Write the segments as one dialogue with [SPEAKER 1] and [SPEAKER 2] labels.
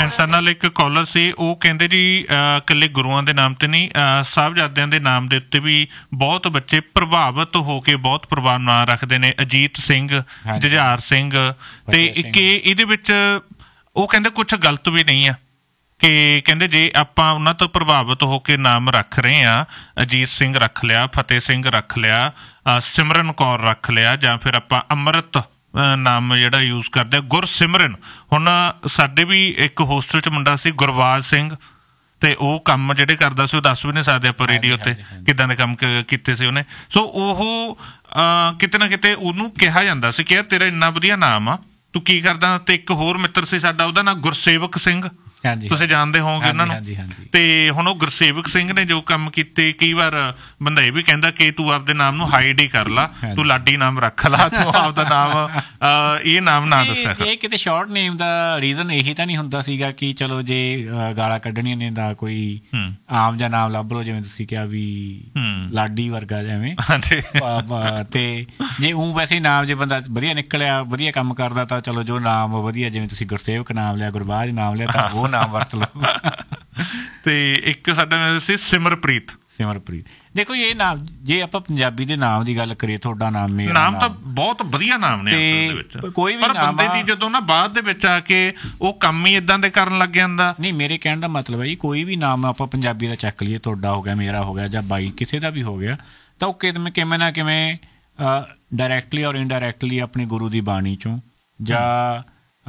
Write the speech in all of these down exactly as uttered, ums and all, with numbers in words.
[SPEAKER 1] ਸਾਡੇ ਨਾਲ ਇੱਕ ਕਾਲਰ ਸੀ, ਉਹ ਕਹਿੰਦੇ ਜੀ ਇਕੱਲੇ ਗੁਰੂਆਂ ਦੇ ਨਾਮ ਤੇ ਨਹੀਂ, ਸਾਹਿਬਜ਼ਾਦਿਆਂ ਦੇ ਨਾਮ ਦੇ ਉੱਤੇ ਵੀ ਬਹੁਤ ਬੱਚੇ ਪ੍ਰਭਾਵਿਤ ਹੋ ਕੇ ਬਹੁਤ ਪ੍ਰਭਾਵ ਨਾਂ ਰੱਖਦੇ ਨੇ। ਅਜੀਤ ਸਿੰਘ, ਜੁਝਾਰ ਸਿੰਘ, ਤੇ ਇੱਕ ਇਹਦੇ ਵਿੱਚ ਉਹ ਕਹਿੰਦੇ ਕੁਛ ਗਲਤ ਵੀ ਨਹੀਂ ਆ ਕਿ ਕਹਿੰਦੇ ਜੇ ਆਪਾਂ ਉਹਨਾਂ ਤੋਂ ਪ੍ਰਭਾਵਿਤ ਹੋ ਕੇ ਨਾਮ ਰੱਖ ਰਹੇ ਹਾਂ, ਅਜੀਤ ਸਿੰਘ ਰੱਖ ਲਿਆ, ਫਤਿਹ ਸਿੰਘ ਰੱਖ ਲਿਆ, ਸਿਮਰਨ ਕੌਰ ਰੱਖ ਲਿਆ, ਜਾਂ ਫਿਰ ਆਪਾਂ ਅੰਮ੍ਰਿਤ ਨਾਮ ਜਿਹੜਾ ਯੂਜ਼ ਕਰਦੇ ਆ, ਗੁਰਸਿਮਰਨ। ਹੁਣ ਸਾਡੇ ਵੀ ਇੱਕ ਹੋਸਟਲ 'ਚ ਮੁੰਡਾ ਸੀ ਗੁਰਬਾਜ ਸਿੰਘ, ਤੇ ਉਹ ਕੰਮ ਜਿਹੜੇ ਕਰਦਾ ਸੀ ਉਹ ਦੱਸ ਵੀ ਨਹੀਂ ਸਕਦੇ ਆਪਾਂ ਰੇਡੀਓ ਤੇ ਕਿੱਦਾਂ ਦੇ ਕੰਮ ਕੀਤੇ ਸੀ ਉਹਨੇ। ਸੋ ਉਹ ਕਿਤੇ ਨਾ ਕਿਤੇ ਉਹਨੂੰ ਕਿਹਾ ਜਾਂਦਾ ਸੀ ਕਿ ਯਾਰ ਤੇਰਾ ਇੰਨਾ ਵਧੀਆ ਨਾਮ ਆ, ਤੂੰ ਕੀ ਕਰਦਾ। ਤੇ ਇੱਕ ਹੋਰ ਮਿੱਤਰ ਸੀ ਸਾਡਾ, ਉਹਦਾ ਨਾਂ ਗੁਰਸੇਵਕ ਸਿੰਘ, ਤੁਸੀਂ ਜਾਣਦੇ ਹੋਵੋਗੇ ਉਹਨਾਂ ਨੂੰ। ਤੇ ਹੁਣ ਉਹ ਗੁਰਸੇਵਕ ਸਿੰਘ ਨੇ ਜੋ ਕੰਮ ਕੀਤੇ, ਕਈ ਵਾਰ ਬੰਦਾ ਇਹ ਵੀ ਕਹਿੰਦਾ ਕਿ ਤੂੰ ਆਪਦੇ ਨਾਮ ਨੂੰ ਹਾਈਡ ਹੀ ਕਰ ਲਾ, ਤੂੰ ਲਾਡੀ ਨਾਮ ਰੱਖ ਲਾ, ਤੂੰ ਆਪਦਾ ਨਾਮ ਇਹ ਨਾਮ ਨਾ ਦੱਸਿਆ ਕਰ।
[SPEAKER 2] ਇਹ ਕਿਤੇ ਸ਼ਾਰਟ ਨੇਮ ਦਾ ਰੀਜ਼ਨ ਇਹੀ ਤਾਂ ਨਹੀਂ ਹੁੰਦਾ ਸੀਗਾ ਕਿ ਚਲੋ ਜੇ ਗਾਲਾਂ ਕੱਢਣੀਆਂ ਨੇ ਤਾਂ ਕੋਈ ਆਮ ਜਿਹਾ ਨਾਮ ਲੱਭ ਲਓ, ਜਿਵੇਂ ਤੁਸੀਂ ਕਿਹਾ ਵੀ ਲਾਡੀ ਵਰਗਾ ਜਿਵੇਂ। ਤੇ ਜੇ ਊਂ ਵੈਸੇ ਨਾਮ ਜੇ ਬੰਦਾ ਵਧੀਆ ਨਿਕਲਿਆ, ਵਧੀਆ ਕੰਮ ਕਰਦਾ, ਤਾਂ ਚਲੋ ਜੋ ਨਾਮ ਵਧੀਆ, ਜਿਵੇਂ ਤੁਸੀਂ ਗੁਰਸੇਵਕ ਨਾਮ ਲਿਆ, ਗੁਰਬਾਜ ਨਾਮ ਲਿਆ, ਤਾਂ ਉਹ ਨਾਮ ਵਰਤ ਲਓ।
[SPEAKER 1] ਤੇ ਇੱਕ ਸਾਡਾ ਸੀ ਸਿਮਰਪ੍ਰੀਤ।
[SPEAKER 2] ਸਿਮਰਪ੍ਰੀਤ, ਦੇਖੋ ਇਹ ਨਾਮ ਜੇ ਆਪਾਂ ਪੰਜਾਬੀ ਦੇ ਨਾਮ ਦੀ ਗੱਲ ਕਰੀਏ, ਤੁਹਾਡਾ ਨਾਮ, ਮੇਰਾ
[SPEAKER 1] ਨਾਮ ਤਾਂ ਬਹੁਤ ਵਧੀਆ ਨਾਮ ਨੇ ਅਸਲ ਦੇ ਵਿੱਚ। ਕੋਈ ਵੀ ਬੰਦੇ ਦੀ ਜਦੋਂ ਨਾ ਬਾਅਦ ਦੇ ਵਿੱਚ ਆ ਕੇ ਉਹ ਕੰਮ ਹੀ ਏਦਾਂ ਦੇ ਕਰਨ ਲੱਗ ਜਾਂਦਾ।
[SPEAKER 2] ਨਹੀਂ, ਮੇਰੇ ਕਹਿਣ ਦਾ ਮਤਲਬ ਹੈ ਜੀ, ਕੋਈ ਵੀ ਨਾਮ ਆਪਾਂ ਪੰਜਾਬੀ ਦਾ ਚੱਕ ਲਈਏ, ਤੁਹਾਡਾ ਹੋ ਗਿਆ, ਮੇਰਾ ਹੋ ਗਿਆ, ਜਾਂ ਬਾਈ ਕਿਸੇ ਦਾ ਵੀ ਹੋ ਗਿਆ, ਤਾਂ ਉਹ ਕਿਵੇਂ ਕਿਵੇਂ ਨਾ ਕਿਵੇਂ ਡਾਇਰੈਕਟਲੀ ਔਰ ਇਨਡਾਇਰੈਕਟਲੀ ਆਪਣੀ ਗੁਰੂ ਦੀ ਬਾਣੀ ਚੋਂ ਜਾਂ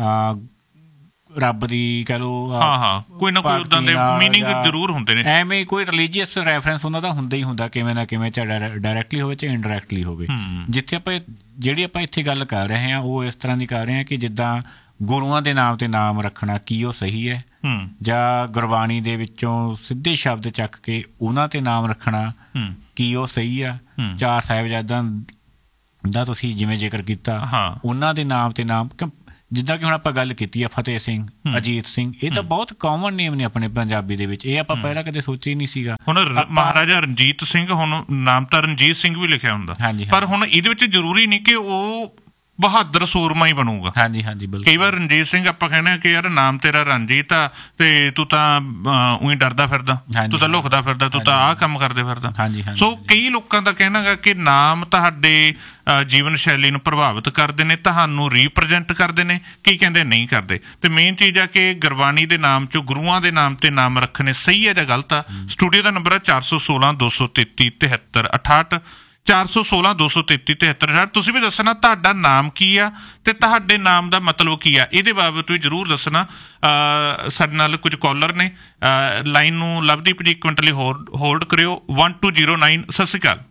[SPEAKER 2] ਰੱਬ ਦੀ ਕਹਿ ਲਓ,
[SPEAKER 1] ਹਾਂ ਹਾਂ ਕੋਈ ਨਾ ਕੋਈ ਉੱਦਾਂ ਦੇ ਮੀਨਿੰਗ ਜ਼ਰੂਰ ਹੁੰਦੇ ਨੇ।
[SPEAKER 2] ਐਵੇਂ ਕੋਈ ਰਿਲੀਜੀਅਸ ਰੈਫਰੈਂਸ ਉਹਨਾਂ ਦਾ ਹੁੰਦਾ ਹੀ ਹੁੰਦਾ, ਕਿਵੇਂ ਨਾ ਕਿਵੇਂ, ਚਾਹੇ ਡਾਇਰੈਕਟਲੀ ਹੋਵੇ ਚਾਹੇ ਇਨਡਾਇਰੈਕਟਲੀ ਹੋਵੇ। ਜਿੱਥੇ ਆਪਾਂ ਜਿਹੜੀ ਆਪਾਂ ਇੱਥੇ ਗੱਲ ਕਰ ਰਹੇ ਹਾਂ ਉਹ ਇਸ ਤਰ੍ਹਾਂ ਦੀ ਕਰ ਰਹੇ ਹਾਂ ਕਿ ਜਿੱਦਾਂ ਗੁਰੂਆਂ ਦੇ ਨਾਮ ਤੇ ਨਾਮ ਰੱਖਣਾ ਕੀ ਉਹ ਸਹੀ ਹੈ, ਜਾਂ ਗੁਰਬਾਣੀ ਦੇ ਵਿੱਚੋਂ ਸਿੱਧੇ ਸ਼ਬਦ ਚੱਕ ਕੇ ਉਹਨਾਂ ਤੇ ਨਾਮ ਰੱਖਣਾ ਕੀ ਉਹ ਸਹੀ ਆ। ਚਾਰ ਸਾਹਿਬਜ਼ਾਦਿਆਂ ਦਾ ਤੁਸੀਂ ਜਿਵੇਂ ਜ਼ਿਕਰ ਕੀਤਾ, ਉਹਨਾਂ ਦੇ ਨਾਮ ਤੇ ਨਾਮ, ਜਿੱਦਾਂ ਕਿ ਹੁਣ ਆਪਾਂ ਗੱਲ ਕੀਤੀ ਆ ਫਤਿਹ ਸਿੰਘ, ਅਜੀਤ ਸਿੰਘ, ਇਹ ਤਾਂ ਬਹੁਤ ਕਾਮਨ ਨੇਮ ਨੇ ਆਪਣੇ ਪੰਜਾਬੀ ਦੇ ਵਿੱਚ। ਇਹ ਆਪਾਂ ਪਹਿਲਾਂ ਕਦੇ ਸੋਚਿਆ ਹੀ ਨਹੀਂ ਸੀਗਾ।
[SPEAKER 1] ਹੁਣ ਮਹਾਰਾਜਾ ਰਣਜੀਤ ਸਿੰਘ, ਹੁਣ ਨਾਮ ਤਾਂ ਰਣਜੀਤ ਸਿੰਘ ਵੀ ਲਿਖਿਆ ਹੁੰਦਾ, ਪਰ ਹੁਣ ਇਹਦੇ ਵਿੱਚ ਜ਼ਰੂਰੀ ਨਹੀਂ ਕਿ ਉਹ ਬਹਾਦਰ ਸੂਰਮਾ ਹੀ ਬਣੂਗਾ।
[SPEAKER 2] ਹਾਂਜੀ ਹਾਂਜੀ ਬਿਲਕੁਲ।
[SPEAKER 1] ਕਈ ਵਾਰ ਰਣਜੀਤ ਸਿੰਘ ਆਪਾਂ ਕਹਿੰਦੇ ਕਿ ਯਾਰ ਨਾਮ ਤੇਰਾ ਰਣਜੀਤ ਆ ਤੇ ਤੂੰ ਤਾਂ ਉਹੀ ਡਰਦਾ ਫਿਰਦਾ, ਤੂੰ ਤਾਂ ਲੁਕਦਾ ਫਿਰਦਾ, ਤੂੰ ਤਾਂ ਆਹ ਕੰਮ ਕਰਦੇ ਫਿਰਦਾ। ਸੋ ਕਈ ਲੋਕਾਂ ਦਾ ਕਹਿਣਾ ਗਾ ਕਿ ਨਾਮ ਤੁਹਾਡੇ ਜੀਵਨ ਸ਼ੈਲੀ ਨੂੰ ਪ੍ਰਭਾਵਿਤ ਕਰਦੇ ਨੇ, ਤੁਹਾਨੂੰ ਰੀਪ੍ਰਜੈਂਟ ਕਰਦੇ ਨੇ, ਕੀ ਕਹਿੰਦੇ ਨਹੀਂ ਕਰਦੇ। ਤੇ ਮੇਨ ਚੀਜ਼ ਆ ਕਿ ਗੁਰਬਾਣੀ ਦੇ ਨਾਮ ਚੋਂ ਗੁਰੂਆਂ ਦੇ ਨਾਮ ਤੇ ਨਾਮ ਰੱਖਣੇ ਸਹੀ ਹੈ ਜਾਂ ਗਲਤ ਆ। ਸਟੂਡੀਓ ਦਾ ਨੰਬਰ ਹੈ ਚਾਰ ਸੌ ਸੋਲਾਂ ਦੋ ਸੌ ਤੇਤੀ ਤਿਹੱਤਰ ਅਠਾਹਠ, ਚਾਰ ਸੌ ਸੋਲਾਂ ਦੋ ਸੌ ਤੇਤੀ ਤਿਹੱਤਰ ਅਠਾਹਠ। ਤੁਸੀਂ ਵੀ ਦੱਸਣਾ ਤੁਹਾਡਾ ਨਾਮ ਕੀ ਆ ਤੇ ਤੁਹਾਡੇ ਨਾਮ ਦਾ ਮਤਲਬ ਕੀ ਆ, ਇਹਦੇ ਬਾਬਤ ਵੀ ਜ਼ਰੂਰ ਦੱਸਣਾ। ਸਾਡੇ ਨਾਲ ਕੁਝ ਕਾਲਰ ਨੇ, ਲਾਈਨ ਨੂੰ ਲਵਦੀਪ ਜੀ ਇੱਕ ਮਿੰਟ ਲਈ ਹੋਲਡ ਹੋਲਡ ਕਰਿਓ। ਵਨ ਟੂ ਜ਼ੀਰੋ ਨਾਈਨ, ਸਤਿ ਸ਼੍ਰੀ ਅਕਾਲ।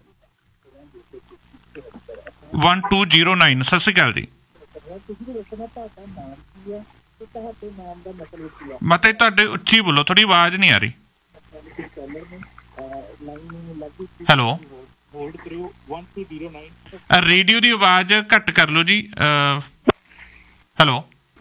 [SPEAKER 1] ਵਨ ਟੂ ਜ਼ੀਰੋ ਨਾਈਨ, ਸਤਿ ਸ਼੍ਰੀ ਅਕਾਲ ਜੀ। ਮਤਲਬ ਤੁਹਾਡੇ ਉੱਚੀ ਬੋਲੋ, ਥੋੜੀ ਆਵਾਜ਼ ਨਹੀਂ ਆ ਰਹੀ। ਹੈਲੋ, ਰੇਡੀਓ ਦੀ ਆਵਾਜ਼ ਘੱਟ ਕਰ ਲਓ ਜੀ। ਹੈਲੋ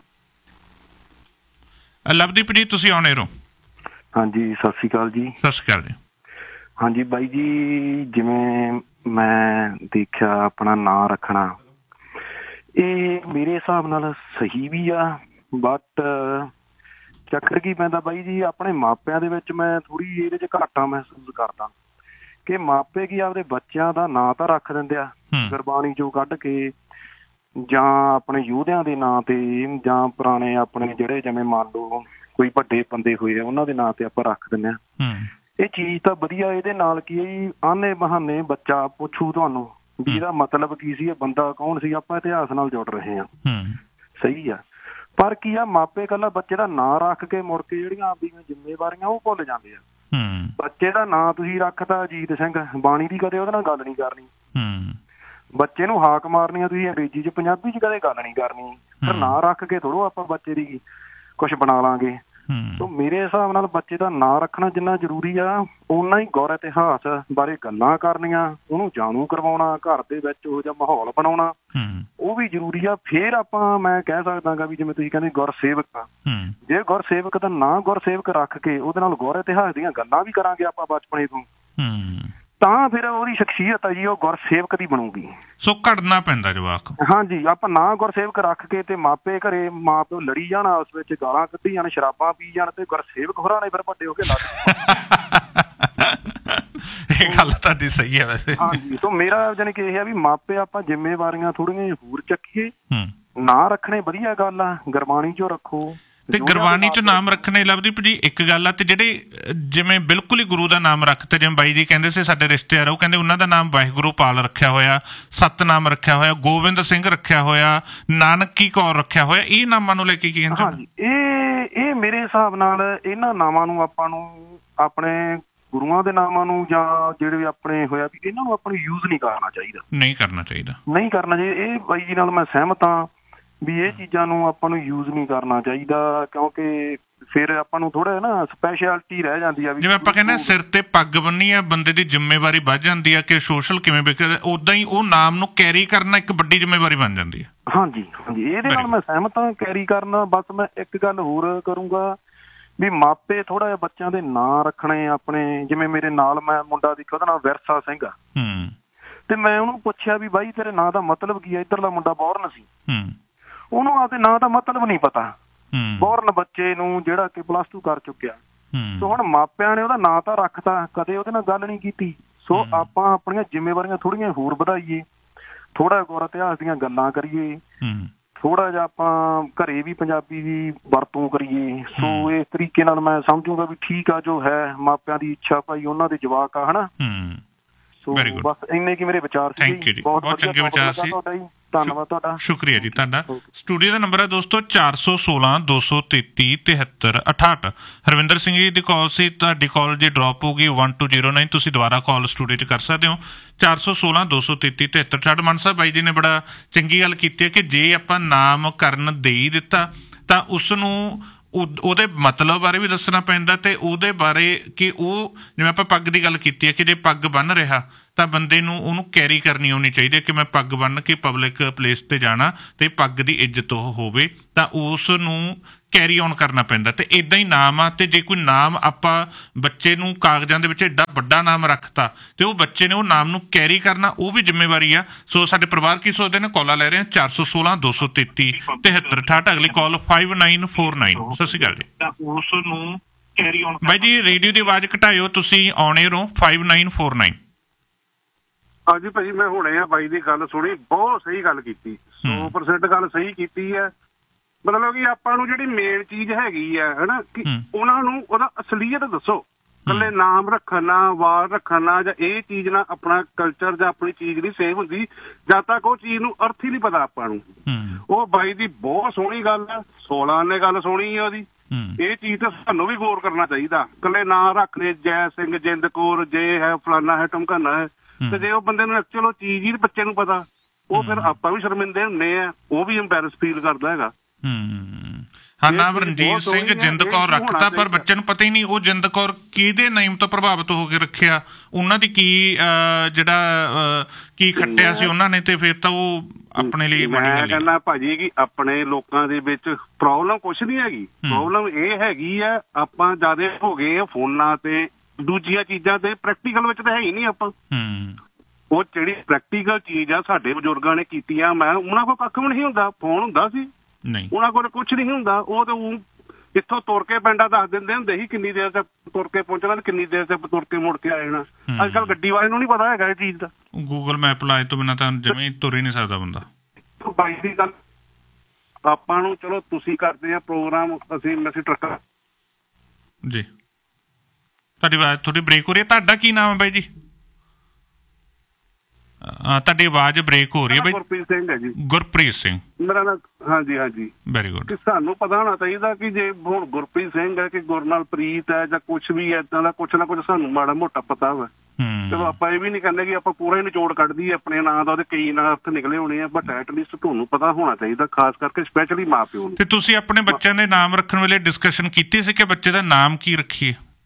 [SPEAKER 1] ਲਵਦੀਪ ਜੀ, ਤੁਸੀਂ ਆਉਣੇ ਰਹੋ।
[SPEAKER 3] ਹਾਂਜੀ, ਸਤਿ ਸ਼੍ਰੀ ਅਕਾਲ ਜੀ।
[SPEAKER 1] ਸਤਿ ਸ਼੍ਰੀ ਅਕਾਲ ਜੀ।
[SPEAKER 3] ਹਾਂਜੀ ਬਾਈ ਜੀ, ਜਿਵੇਂ ਮੈਂ ਦੇਖਿਆ ਆਪਣਾ ਨਾਂ ਰੱਖਣਾ, ਇਹ ਮੇਰੇ ਹਿਸਾਬ ਨਾਲ ਸਹੀ ਵੀ ਆ, ਬਟ ਚੱਕਰ ਕੀ ਪੈਂਦਾ ਬਾਈ ਜੀ, ਆਪਣੇ ਮਾਪਿਆਂ ਦੇ ਵਿੱਚ ਮੈਂ ਥੋੜ੍ਹੀ ਇਹਦੇ 'ਚ ਘਾਟਾ ਮਹਿਸੂਸ ਕਰਦਾ ਕਿ ਮਾਪੇ ਕੀ ਆਪਦੇ ਬੱਚਿਆਂ ਦਾ ਨਾਂ ਤਾਂ ਰੱਖ ਦਿੰਦੇ ਆ ਗੁਰਬਾਣੀ ਚੋਂ ਕੱਢ ਕੇ, ਜਾਂ ਆਪਣੇ ਯੋਧਿਆਂ ਦੇ ਨਾਂ ਤੇ, ਜਾਂ ਪੁਰਾਣੇ ਆਪਣੇ ਜਿਹੜੇ ਜਿਵੇਂ ਮੰਨ ਲਓ ਕੋਈ ਵੱਡੇ ਬੰਦੇ ਹੋਏ ਆ ਉਹਨਾਂ ਦੇ ਨਾਂ ਤੇ ਆਪਾਂ ਰੱਖ ਦਿੰਦੇ ਹਾਂ। ਇਹ ਚੀਜ਼ ਤਾਂ ਵਧੀਆ, ਇਹਦੇ ਨਾਲ ਕੀ ਹੈ, ਆਨੇ ਬਹਾਨੇ ਬੱਚਾ ਪੁੱਛੂ ਤੁਹਾਨੂੰ ਵੀ ਇਹਦਾ ਮਤਲਬ ਕੀ ਸੀ, ਇਹ ਬੰਦਾ ਕੌਣ ਸੀ, ਆਪਾਂ ਇਤਿਹਾਸ ਨਾਲ ਜੁੜ ਰਹੇ ਹਾਂ, ਸਹੀ ਆ। ਪਰ ਕੀ ਆ, ਮਾਪੇ ਇਕੱਲਾ ਬੱਚੇ ਦਾ ਨਾਂ ਰੱਖ ਕੇ ਮੁੜ ਕੇ ਜਿਹੜੀਆਂ ਆਪਦੀਆਂ ਜ਼ਿੰਮੇਵਾਰੀਆਂ ਉਹ ਭੁੱਲ ਜਾਂਦੇ ਆ। ਬੱਚੇ ਦਾ ਨਾਂ ਤੁਸੀਂ ਰੱਖਤਾ ਅਜੀਤ ਸਿੰਘ, ਬਾਣੀ ਦੀ ਕਦੇ ਉਹਦੇ ਨਾਲ ਗੱਲ ਨਹੀਂ ਕਰਨੀ, ਬੱਚੇ ਨੂੰ ਹਾਕ ਮਾਰਨੀ ਆ ਤੁਸੀਂ ਅੰਗਰੇਜ਼ੀ 'ਚ, ਪੰਜਾਬੀ 'ਚ ਕਦੇ ਗੱਲ ਨਹੀਂ ਕਰਨੀ। ਫਿਰ ਨਾਂ ਰੱਖ ਕੇ ਥੋੜ੍ਹਾ ਆਪਾਂ ਬੱਚੇ ਦੀ ਕੁਛ ਬਣਾ ਲਾਂਗੇ। ਸੋ ਮੇਰੇ ਹਿਸਾਬ ਨਾਲ ਬੱਚੇ ਦਾ ਨਾਂ ਰੱਖਣਾ ਜਿੰਨਾ ਜ਼ਰੂਰੀ ਆ, ਓਨਾ ਹੀ ਗੁਰ ਇਤਿਹਾਸ ਬਾਰੇ ਗੱਲਾਂ ਕਰਨੀਆਂ, ਉਹਨੂੰ ਜਾਣੂ ਕਰਵਾਉਣਾ, ਘਰ ਦੇ ਵਿੱਚ ਉਹੋ ਜਿਹਾ ਮਾਹੌਲ ਬਣਾਉਣਾ ਉਹ ਵੀ ਜ਼ਰੂਰੀ ਆ। ਫਿਰ ਆਪਾਂ ਮੈਂ ਕਹਿ ਸਕਦਾ ਗਾ ਵੀ ਜਿਵੇਂ ਤੁਸੀਂ ਕਹਿੰਦੇ ਗੁਰਸੇਵਕ ਆ, ਜੇ ਗੁਰਸੇਵਕ ਦਾ ਨਾਂ ਗੁਰਸੇਵਕ ਰੱਖ ਕੇ ਉਹਦੇ ਨਾਲ ਗੁਰ ਇਤਿਹਾਸ ਦੀਆਂ ਗੱਲਾਂ ਵੀ ਕਰਾਂਗੇ ਆਪਾਂ ਬਚਪਨੇ ਤੋਂ, ਤਾਂ ਫਿਰ ਉਹਦੀ ਸ਼ਖਸੀਅਤ ਆ ਜੀ ਉਹ ਗੁਰਸੇਵਕ ਦੀ ਬਣੂਗੀ।
[SPEAKER 1] ਸੋ ਘੜਨਾ ਪੈਂਦਾ ਜਵਾਕ।
[SPEAKER 3] ਹਾਂਜੀ, ਆਪਾਂ ਨਾ ਗੁਰਸੇਵਕ ਰੱਖ ਕੇ ਤੇ ਮਾਪੇ ਘਰੇ ਮਾਂ ਪਿਓ ਲੜੀ ਜਾਣ, ਉਸ ਵਿੱਚ ਗਾਲਾਂ ਕੱਢੀ ਜਾਣ, ਸ਼ਰਾਬਾਂ ਪੀ ਜਾਣ, ਤੇ ਗੁਰਸੇਵਕ ਹੋਰਾਂ ਨੇ ਫਿਰ ਵੱਡੇ ਹੋ ਕੇ ਲੱਗ
[SPEAKER 1] ਇਹ ਗੱਲ ਤੁਹਾਡੀ ਸਹੀ ਹੈ ਵੈਸੇ।
[SPEAKER 3] ਹਾਂਜੀ, ਤਾਂ ਮੇਰਾ ਜਾਣੀ ਕਿ ਇਹ ਹੈ ਵੀ ਮਾਪੇ ਆਪਾਂ ਜ਼ਿੰਮੇਵਾਰੀਆਂ ਥੋੜੀਆਂ ਹੋਰ ਚੱਕੀਏ। ਨਾਂ ਰੱਖਣੇ ਵਧੀਆ ਗੱਲ ਆ, ਗੁਰਬਾਣੀ ਚੋਂ ਰੱਖੋ
[SPEAKER 1] ਤੇ ਗੁਰਬਾਣੀ ਚ ਨਾਮ ਰੱਖਣੇ। ਲਵਦੀਪ ਜੀ ਇੱਕ ਗੱਲ ਆ, ਤੇ ਜਿਹੜੇ ਜਿਵੇਂ ਬਿਲਕੁਲ ਹੀ ਗੁਰੂ ਦਾ ਨਾਮ ਰੱਖਤੇ, ਜਿਵੇਂ ਬਾਈ ਜੀ ਕਹਿੰਦੇ ਸੀ ਸਾਡੇ ਰਿਸ਼ਤੇਦਾਰ, ਉਹ ਕਹਿੰਦੇ ਉਹਨਾਂ ਦਾ ਨਾਮ ਵਾਹਿਗੁਰੂ ਪਾਲ ਰੱਖਿਆ ਹੋਇਆ, ਸਤਨਾਮ ਰੱਖਿਆ ਹੋਇਆ, ਗੋਬਿੰਦ ਸਿੰਘ ਰੱਖਿਆ ਹੋਇਆ, ਨਾਨਕੀ ਕੌਰ ਰੱਖਿਆ ਹੋਇਆ, ਇਹ ਨਾਮਾਂ ਨੂੰ ਲੈ ਕੇ ਕੀ ਕਹਿੰਦੇ?
[SPEAKER 3] ਹਾਂਜੀ, ਇਹ ਇਹ ਮੇਰੇ ਹਿਸਾਬ ਨਾਲ ਇਹਨਾਂ ਨਾਮਾਂ ਨੂੰ ਆਪਾਂ ਨੂੰ ਆਪਣੇ ਗੁਰੂਆਂ ਦੇ ਨਾਮਾਂ ਨੂੰ ਜਾਂ ਜਿਹੜੇ ਵੀ ਆਪਣੇ ਹੋਇਆ ਵੀ ਇਹਨਾਂ ਨੂੰ ਆਪਾਂ ਨੂੰ ਯੂਜ਼ ਨਹੀਂ ਕਰਨਾ ਚਾਹੀਦਾ।
[SPEAKER 1] ਨਹੀਂ ਕਰਨਾ ਚਾਹੀਦਾ
[SPEAKER 3] ਨਹੀਂ ਕਰਨਾ ਚਾਹੀਦਾ। ਇਹ ਬਾਈ ਜੀ ਨਾਲ ਮੈਂ ਸਹਿਮਤ ਹਾਂ ਵੀ ਇਹ ਚੀਜ਼ਾਂ ਨੂੰ ਆਪਾਂ ਨੂੰ ਯੂਜ਼ ਨਹੀਂ ਕਰਨਾ ਚਾਹੀਦਾ, ਕਿਉਂਕਿ ਫਿਰ ਆਪਾਂ ਨੂੰ ਥੋੜਾ ਨਾ ਸਪੈਸ਼ਲਿਟੀ ਰਹਿ ਜਾਂਦੀ ਆ।
[SPEAKER 1] ਜਿਵੇਂ ਆਪਾਂ ਕਹਿੰਦੇ ਸਿਰ ਤੇ ਪੱਗ ਬੰਨੀ ਆ, ਬੰਦੇ ਦੀ ਜ਼ਿੰਮੇਵਾਰੀ ਵੱਧ ਜਾਂਦੀ ਆ ਕਿ ਸੋਸ਼ਲ ਕਿਵੇਂ ਵਿਕਦਾ, ਉਦਾਂ ਹੀ ਉਹ ਨਾਮ ਨੂੰ ਕੈਰੀ ਕਰਨਾ ਇੱਕ ਵੱਡੀ ਜ਼ਿੰਮੇਵਾਰੀ ਬਣ ਜਾਂਦੀ ਹੈ।
[SPEAKER 3] ਹਾਂਜੀ ਹਾਂਜੀ, ਇਹਦੇ ਨਾਲ ਮੈਂ ਸਹਿਮਤ ਹਾਂ, ਕੈਰੀ ਕਰਨਾ। ਬਸ ਮੈਂ ਇੱਕ ਗੱਲ ਹੋਰ ਕਰੂੰਗਾ ਵੀ ਮਾਪੇ ਥੋੜਾ ਜਿਹਾ ਬੱਚਿਆਂ ਦੇ ਨਾਂ ਰੱਖਣੇ ਆਪਣੇ। ਜਿਵੇਂ ਮੇਰੇ ਨਾਲ ਮੈਂ ਮੁੰਡਾ ਦੀ ਉਹਦਾ ਨਾਮ ਵਿਰਸਾ ਸਿੰਘ ਆ, ਤੇ ਮੈਂ ਉਹਨੂੰ ਪੁੱਛਿਆ ਵੀ ਬਾਈ ਤੇਰੇ ਨਾਂ ਦਾ ਮਤਲਬ ਕੀ ਹੈ? ਇੱਧਰਲਾ ਮੁੰਡਾ ਬੌਰਨ ਸੀ, ਉਹਨੂੰ ਆਪਦੇ ਨਾਂ ਦਾ ਮਤਲਬ ਨਹੀਂ ਪਤਾ। ਬੌਰਨ ਬੱਚੇ ਨੂੰ ਜਿਹੜਾ ਕਿ ਪਲੱਸ ਟੂ ਕਰ ਚੁੱਕਿਆ, ਸੋ ਹੁਣ ਮਾਪਿਆਂ ਨੇ ਉਹਦਾ ਨਾਂ ਤਾਂ ਰੱਖਤਾ, ਕਦੇ ਉਹਦੇ ਨਾਲ ਗੱਲ ਨਹੀਂ ਕੀਤੀ। ਸੋ ਆਪਾਂ ਆਪਣੀਆਂ ਜ਼ਿੰਮੇਵਾਰੀਆਂ ਥੋੜੀਆਂ ਹੋਰ ਵਧਾਈਏ, ਥੋੜਾ ਗੁਰ ਇਤਿਹਾਸ ਦੀਆਂ ਗੱਲਾਂ ਕਰੀਏ, ਥੋੜਾ ਜਿਹਾ ਆਪਾਂ ਘਰੇ ਵੀ ਪੰਜਾਬੀ ਦੀ ਵਰਤੋਂ ਕਰੀਏ। ਸੋ ਇਸ ਤਰੀਕੇ ਨਾਲ ਮੈਂ ਸਮਝੂਗਾ ਵੀ ਠੀਕ ਆ, ਜੋ ਹੈ ਮਾਪਿਆਂ ਦੀ ਇੱਛਾ ਭਾਈ ਉਹਨਾਂ ਦੇ ਜਵਾਕ ਆ, ਹਨਾ। ਸੋ ਬਸ ਇੰਨੇ ਕੀ ਮੇਰੇ ਵਿਚਾਰ ਸੀ।
[SPEAKER 1] ਬਹੁਤ ਚੰਗੇ ਵਿਚਾਰ ਸੀ,
[SPEAKER 3] ਧੰਨਵਾਦ ਤੁਹਾਡਾ।
[SPEAKER 1] ਸ਼ੁਕਰੀਆ ਜੀ ਤੁਹਾਡਾ। ਸਟੂਡੀਓ ਦਾ ਨੰਬਰ ਹੈ ਦੋਸਤੋ ਚਾਰ ਸੌ ਸੋਲਾਂ ਦੋ ਸੌ ਤੇਤੀ ਤਿਹੱਤਰ ਅਠਾਹਠ। ਹਰਵਿੰਦਰ ਸਿੰਘ ਜੀ ਦੀ ਕਾਲ ਸੀ, ਤੁਹਾਡੀ ਕਾਲ ਜੇ ਡਰੋਪ ਹੋ ਗਈ ਵਨ ਟੂ ਜ਼ੀਰੋ ਨਾਈਨ, ਤੁਸੀਂ ਦੁਬਾਰਾ ਕਾਲ ਸਟੂਡੀਓ 'ਚ ਕਰ ਸਕਦੇ ਹੋ ਚਾਰ ਸੌ ਸੋਲਾਂ ਦੋ ਸੌ ਤੇਤੀ ਤਿਹੱਤਰ ਅਠਾਹਠ। ਮਨ ਸਾਹਿਬ ਬਾਈ ਜੀ ਨੇ ਬੜਾ ਚੰਗੀ ਗੱਲ ਕੀਤੀ ਹੈ ਕਿ ਜੇ ਆਪਾਂ ਨਾਮਕਰਨ ਦੇ ਹੀ ਦਿੱਤਾ ਤਾਂ ਉਸ ਨੂੰ ਉਹਦੇ ਮਤਲਬ ਬਾਰੇ ਵੀ ਦੱਸਣਾ ਪੈਂਦਾ, ਤੇ ਉਹਦੇ ਬਾਰੇ ਕਿ ਉਹ ਜਿਵੇਂ ਆਪਾਂ ਪੱਗ ਦੀ ਗੱਲ ਕੀਤੀ ਹੈ ਕਿ ਜੇ ਪੱਗ ਬੰਨ੍ਹ ਰਿਹਾ ਤਾਂ ਬੰਦੇ ਨੂੰ ਉਹਨੂੰ ਕੈਰੀ ਕਰਨੀ ਆਉਣੀ ਚਾਹੀਦੀ ਹੈ ਕਿ ਮੈਂ ਪੱਗ ਬੰਨ੍ਹ ਕੇ ਪਬਲਿਕ ਪਲੇਸ ਤੇ ਜਾਣਾ ਤੇ ਪੱਗ ਦੀ ਇੱਜ਼ਤ ਉਹ ਹੋਵੇ, ਤਾਂ ਉਸ ਨੂੰ ਕੈਰੀ ਔਨ ਕਰਨਾ ਪੈਂਦਾ। ਤੇ ਇੱਦਾਂ ਹੀ ਨਾਮ ਆ, ਤੇ ਜੇ ਕੋਈ ਨਾਮ ਆਪਾਂ ਬੱਚੇ ਨੂੰ ਕਾਗਜ਼ਾਂ ਦੇ ਵਿੱਚ ਐਡਾ ਵੱਡਾ ਨਾਮ ਰੱਖਤਾ ਤੇ ਉਹ ਬੱਚੇ ਨੇ ਉਹ ਨਾਮ ਨੂੰ ਕੈਰੀ ਕਰਨਾ ਉਹ ਵੀ ਜ਼ਿੰਮੇਵਾਰੀ ਆ। ਸੋ ਸਾਡੇ ਪਰਿਵਾਰ ਕੀ ਸੋਚਦੇ ਨੇ? ਕਾਲਾਂ ਲੈ ਰਹੇ ਹਾਂ ਚਾਰ ਸੌ ਸੋਲਾਂ ਦੋ ਸੌ ਤੇਤੀ ਤਿਹੱਤਰ ਅਠਾਹਠ। ਅਗਲੀ ਕਾਲ ਫਾਈਵ ਨਾਈਨ ਫੋਰ ਨਾਈਨ। ਸਤਿ ਸ਼੍ਰੀ ਅਕਾਲ ਜੀ।
[SPEAKER 3] ਉਸ ਨੂੰ ਕੈਰੀ ਔਨ
[SPEAKER 1] ਬਾਈ ਜੀ ਰੇਡੀਓ ਦੀ ਆਵਾਜ਼ ਘਟਾਇਓ, ਤੁਸੀਂ ਆਉਣੇ ਰਹੋ। Five nine four nine.
[SPEAKER 4] ਹਾਂਜੀ ਭਾਜੀ, ਮੈਂ ਹੁਣੇ ਆ ਬਾਈ ਦੀ ਗੱਲ ਸੁਣੀ, ਬਹੁਤ ਸਹੀ ਗੱਲ ਕੀਤੀ, ਸੌ ਪਰਸੈਂਟ ਗੱਲ ਸਹੀ ਕੀਤੀ ਹੈ। ਮਤਲਬ ਕਿ ਆਪਾਂ ਨੂੰ ਜਿਹੜੀ ਮੇਨ ਚੀਜ਼ ਹੈਗੀ ਆ ਹਨਾ, ਕਿ ਉਹਨਾਂ ਨੂੰ ਉਹਦਾ ਅਸਲੀਅਤ ਦੱਸੋ। ਇਕੱਲੇ ਨਾਮ ਰੱਖਣਾ, ਵਾਰ ਰੱਖਣਾ ਜਾਂ ਇਹ ਚੀਜ਼ ਨਾਲ ਆਪਣਾ ਕਲਚਰ ਜਾਂ ਆਪਣੀ ਚੀਜ਼ ਨਹੀਂ ਸੇਵ ਹੁੰਦੀ ਜਦ ਤੱਕ ਉਹ ਚੀਜ਼ ਨੂੰ ਅਰਥ ਹੀ ਨਹੀਂ ਪਤਾ ਆਪਾਂ ਨੂੰ। ਉਹ ਬਾਈ ਦੀ ਬਹੁਤ ਸੋਹਣੀ ਗੱਲ ਹੈ, ਸੋਲਾਂ ਨੇ ਗੱਲ ਸੁਣੀ ਹੈ ਉਹਦੀ। ਇਹ ਚੀਜ਼ ਤਾਂ ਸਾਨੂੰ ਵੀ ਗੌਰ ਕਰਨਾ ਚਾਹੀਦਾ। ਇਕੱਲੇ ਨਾਂ ਰੱਖਣੇ, ਜੈ ਸਿੰਘ, ਜਿੰਦ ਕੌਰ, ਜੇ ਹੈ ਫਲਾਨਾ ਹੈ ਢਮਕਾਨਾ ਹੈ, ਤੇ ਜੇ ਉਹ ਬੰਦੇ ਨੂੰ ਐਕਚੁਅਲ ਉਹ ਚੀਜ਼ ਹੀ ਬੱਚੇ ਨੂੰ ਪਤਾ, ਉਹ ਫਿਰ ਆਪਾਂ ਵੀ ਸ਼ਰਮਿੰਦੇ ਹੁੰਦੇ ਆ, ਉਹ ਵੀ ਐਮਬੈਰਸ ਫੀਲ ਕਰਦਾ ਹੈਗਾ।
[SPEAKER 1] ਹਾਂ, ਨਾਮ ਰਣਜੀਤ ਸਿੰਘ ਜਿੰਦ ਕੌਰ ਰੱਖਤਾ, ਪਰ ਬੱਚੇ ਨੂੰ ਪਤਾ ਹੀ ਨਹੀਂ ਉਹ ਜਿੰਦ ਕੌਰ ਕਿਹਦੇ ਨੇਮ ਤੋਂ ਪ੍ਰਭਾਵਿਤ ਹੋ ਕੇ ਰੱਖਿਆ, ਉਹਨਾਂ ਦੀ ਕੀ ਜਿਹੜਾ ਕੀ ਖੱਟਿਆ ਸੀ ਉਹਨਾਂ ਨੇ, ਤੇ ਫਿਰ ਤਾਂ ਉਹ ਆਪਣੇ ਲਈ
[SPEAKER 4] ਮੈਂ ਕਹਿੰਦਾ ਭਾਜੀ ਕਿ ਆਪਣੇ ਲੋਕਾਂ ਦੇ ਵਿੱਚ ਪ੍ਰੋਬਲਮ ਕੁਛ ਨਹੀਂ ਹੈਗੀ। ਪ੍ਰੋਬਲਮ ਇਹ ਹੈਗੀ ਆ ਆਪਾਂ ਜ਼ਿਆਦਾ ਹੋ ਗਏ ਆ ਫੋਨਾਂ ਤੇ ਦੂਜੀਆਂ ਚੀਜ਼ਾਂ ਤੇ, ਪ੍ਰੈਕਟੀਕਲ ਵਿੱਚ ਤਾਂ ਹੈ ਹੀ ਨਹੀਂ ਆਪਾਂ। ਉਹ ਜਿਹੜੀ ਪ੍ਰੈਕਟੀਕਲ ਚੀਜ਼ ਆ ਸਾਡੇ ਬਜ਼ੁਰਗਾਂ ਨੇ ਕੀਤੀ ਆ, ਮੈਂ ਉਹਨਾਂ ਕੋਲ ਕੱਖ ਵੀ ਨਹੀਂ ਹੁੰਦਾ, ਫੋਨ ਹੁੰਦਾ ਸੀ ਉਹਨਾਂ ਕੋਲ, ਕੁਛ ਨਹੀਂ ਹੁੰਦਾ। ਉਹ ਤਾਂ ਇੱਥੋਂ ਤੁਰ ਕੇ ਪਿੰਡਾਂ ਦੱਸ ਦਿੰਦੇ ਹੁੰਦੇ ਸੀ ਕਿੰਨੀ ਦੇਰ ਤੇ ਤੁਰ ਕੇ ਪਹੁੰਚਣਾ ਤੇ ਕਿੰਨੀ ਦੇਰ ਤੇ ਤੁਰ ਕੇ ਮੁੜ ਕੇ ਆ ਜਾਣਾ। ਅੱਜ ਕੱਲ੍ਹ ਗੱਡੀ ਵਾਲੇ ਨੂੰ ਨਹੀਂ ਪਤਾ ਹੈਗਾ ਇਹ ਚੀਜ਼ ਦਾ।
[SPEAKER 1] ਗੂਗਲ ਮੈਪ ਲਾਏ ਤੋਂ ਬਿਨਾਂ ਤਾਂ ਜਮੀ ਤੁਰ ਹੀ ਨਹੀਂ ਸਕਦਾ ਬੰਦਾ।
[SPEAKER 4] ਬਾਈ ਦੀ ਗੱਲ ਆਪਾਂ ਨੂੰ, ਚਲੋ ਤੁਸੀਂ ਕਰਦੇ ਆ ਪ੍ਰੋਗਰਾਮ, ਅਸੀਂ ਅਸੀਂ ਟਰੱਕਾਂ
[SPEAKER 1] ਜੀ। ਤੁਹਾਡੀ ਆਵਾਜ਼ ਥੋੜੀ ਬ੍ਰੇਕ ਹੋ ਰਹੀ ਹੈ। ਤੁਹਾਡਾ ਕੀ ਨਾਮ ਹੈ ਬਾਈ ਜੀ? ਤੁਹਾਡੀ ਆਵਾਜ਼ ਬ੍ਰੇਕ ਹੋ ਰਹੀ ਹੈ ਬਾਈ।
[SPEAKER 4] ਗੁਰਪ੍ਰੀਤ ਸਿੰਘ ਹੈ ਜੀ।
[SPEAKER 1] ਗੁਰਪ੍ਰੀਤ ਸਿੰਘ
[SPEAKER 4] ਮੇਰਾ ਨਾਮ। ਹਾਂਜੀ ਹਾਂਜੀ,
[SPEAKER 1] ਵੈਰੀ ਗੁੱਡ।
[SPEAKER 4] ਸਾਨੂੰ ਪਤਾ ਹੋਣਾ ਚਾਹੀਦਾ ਕਿ ਜੇ ਹੁਣ ਗੁਰਪ੍ਰੀਤ ਸਿੰਘ ਹੈ ਕਿ ਗੁਰਨਾਲ ਪ੍ਰੀਤ ਹੈ ਜਾਂ ਕੁਛ ਵੀ ਏਦਾਂ ਦਾ, ਕੁਛ ਨਾ ਕੁਛ ਸਾਨੂੰ ਮਾੜਾ ਮੋਟਾ ਪਤਾ ਵਾ। ਚਲੋ ਆਪਾਂ ਇਹ ਵੀ ਨੀ ਕਹਿੰਦੇ ਕਿ ਆਪਾਂ ਪੂਰਾ ਹੀ ਨਿਚੋੜ ਕੱਢਦੀ ਆਪਣੇ ਨਾਂ ਦਾ, ਉਹਦੇ ਕਈ ਨਾਂ ਅਰਥ ਨਿਕਲੇ ਹੋਣੇ ਆ, ਬਟ ਐਟਲੀਸਟ ਤੁਹਾਨੂੰ ਪਤਾ ਹੋਣਾ ਚਾਹੀਦਾ, ਖਾਸ ਕਰਕੇ ਸਪੈਸ਼ਲੀ ਮਾਂ ਪਿਓ ਨੂੰ।
[SPEAKER 1] ਤੇ ਤੁਸੀਂ ਆਪਣੇ ਬੱਚਿਆਂ ਦੇ ਨਾਮ ਰੱਖਣ ਵੇਲੇ ਡਿਸਕਸ਼ਨ ਕੀਤੀ ਸੀ ਕਿ ਬੱਚੇ ਦਾ ਨਾਮ ਕੀ ਰੱਖੀਏ?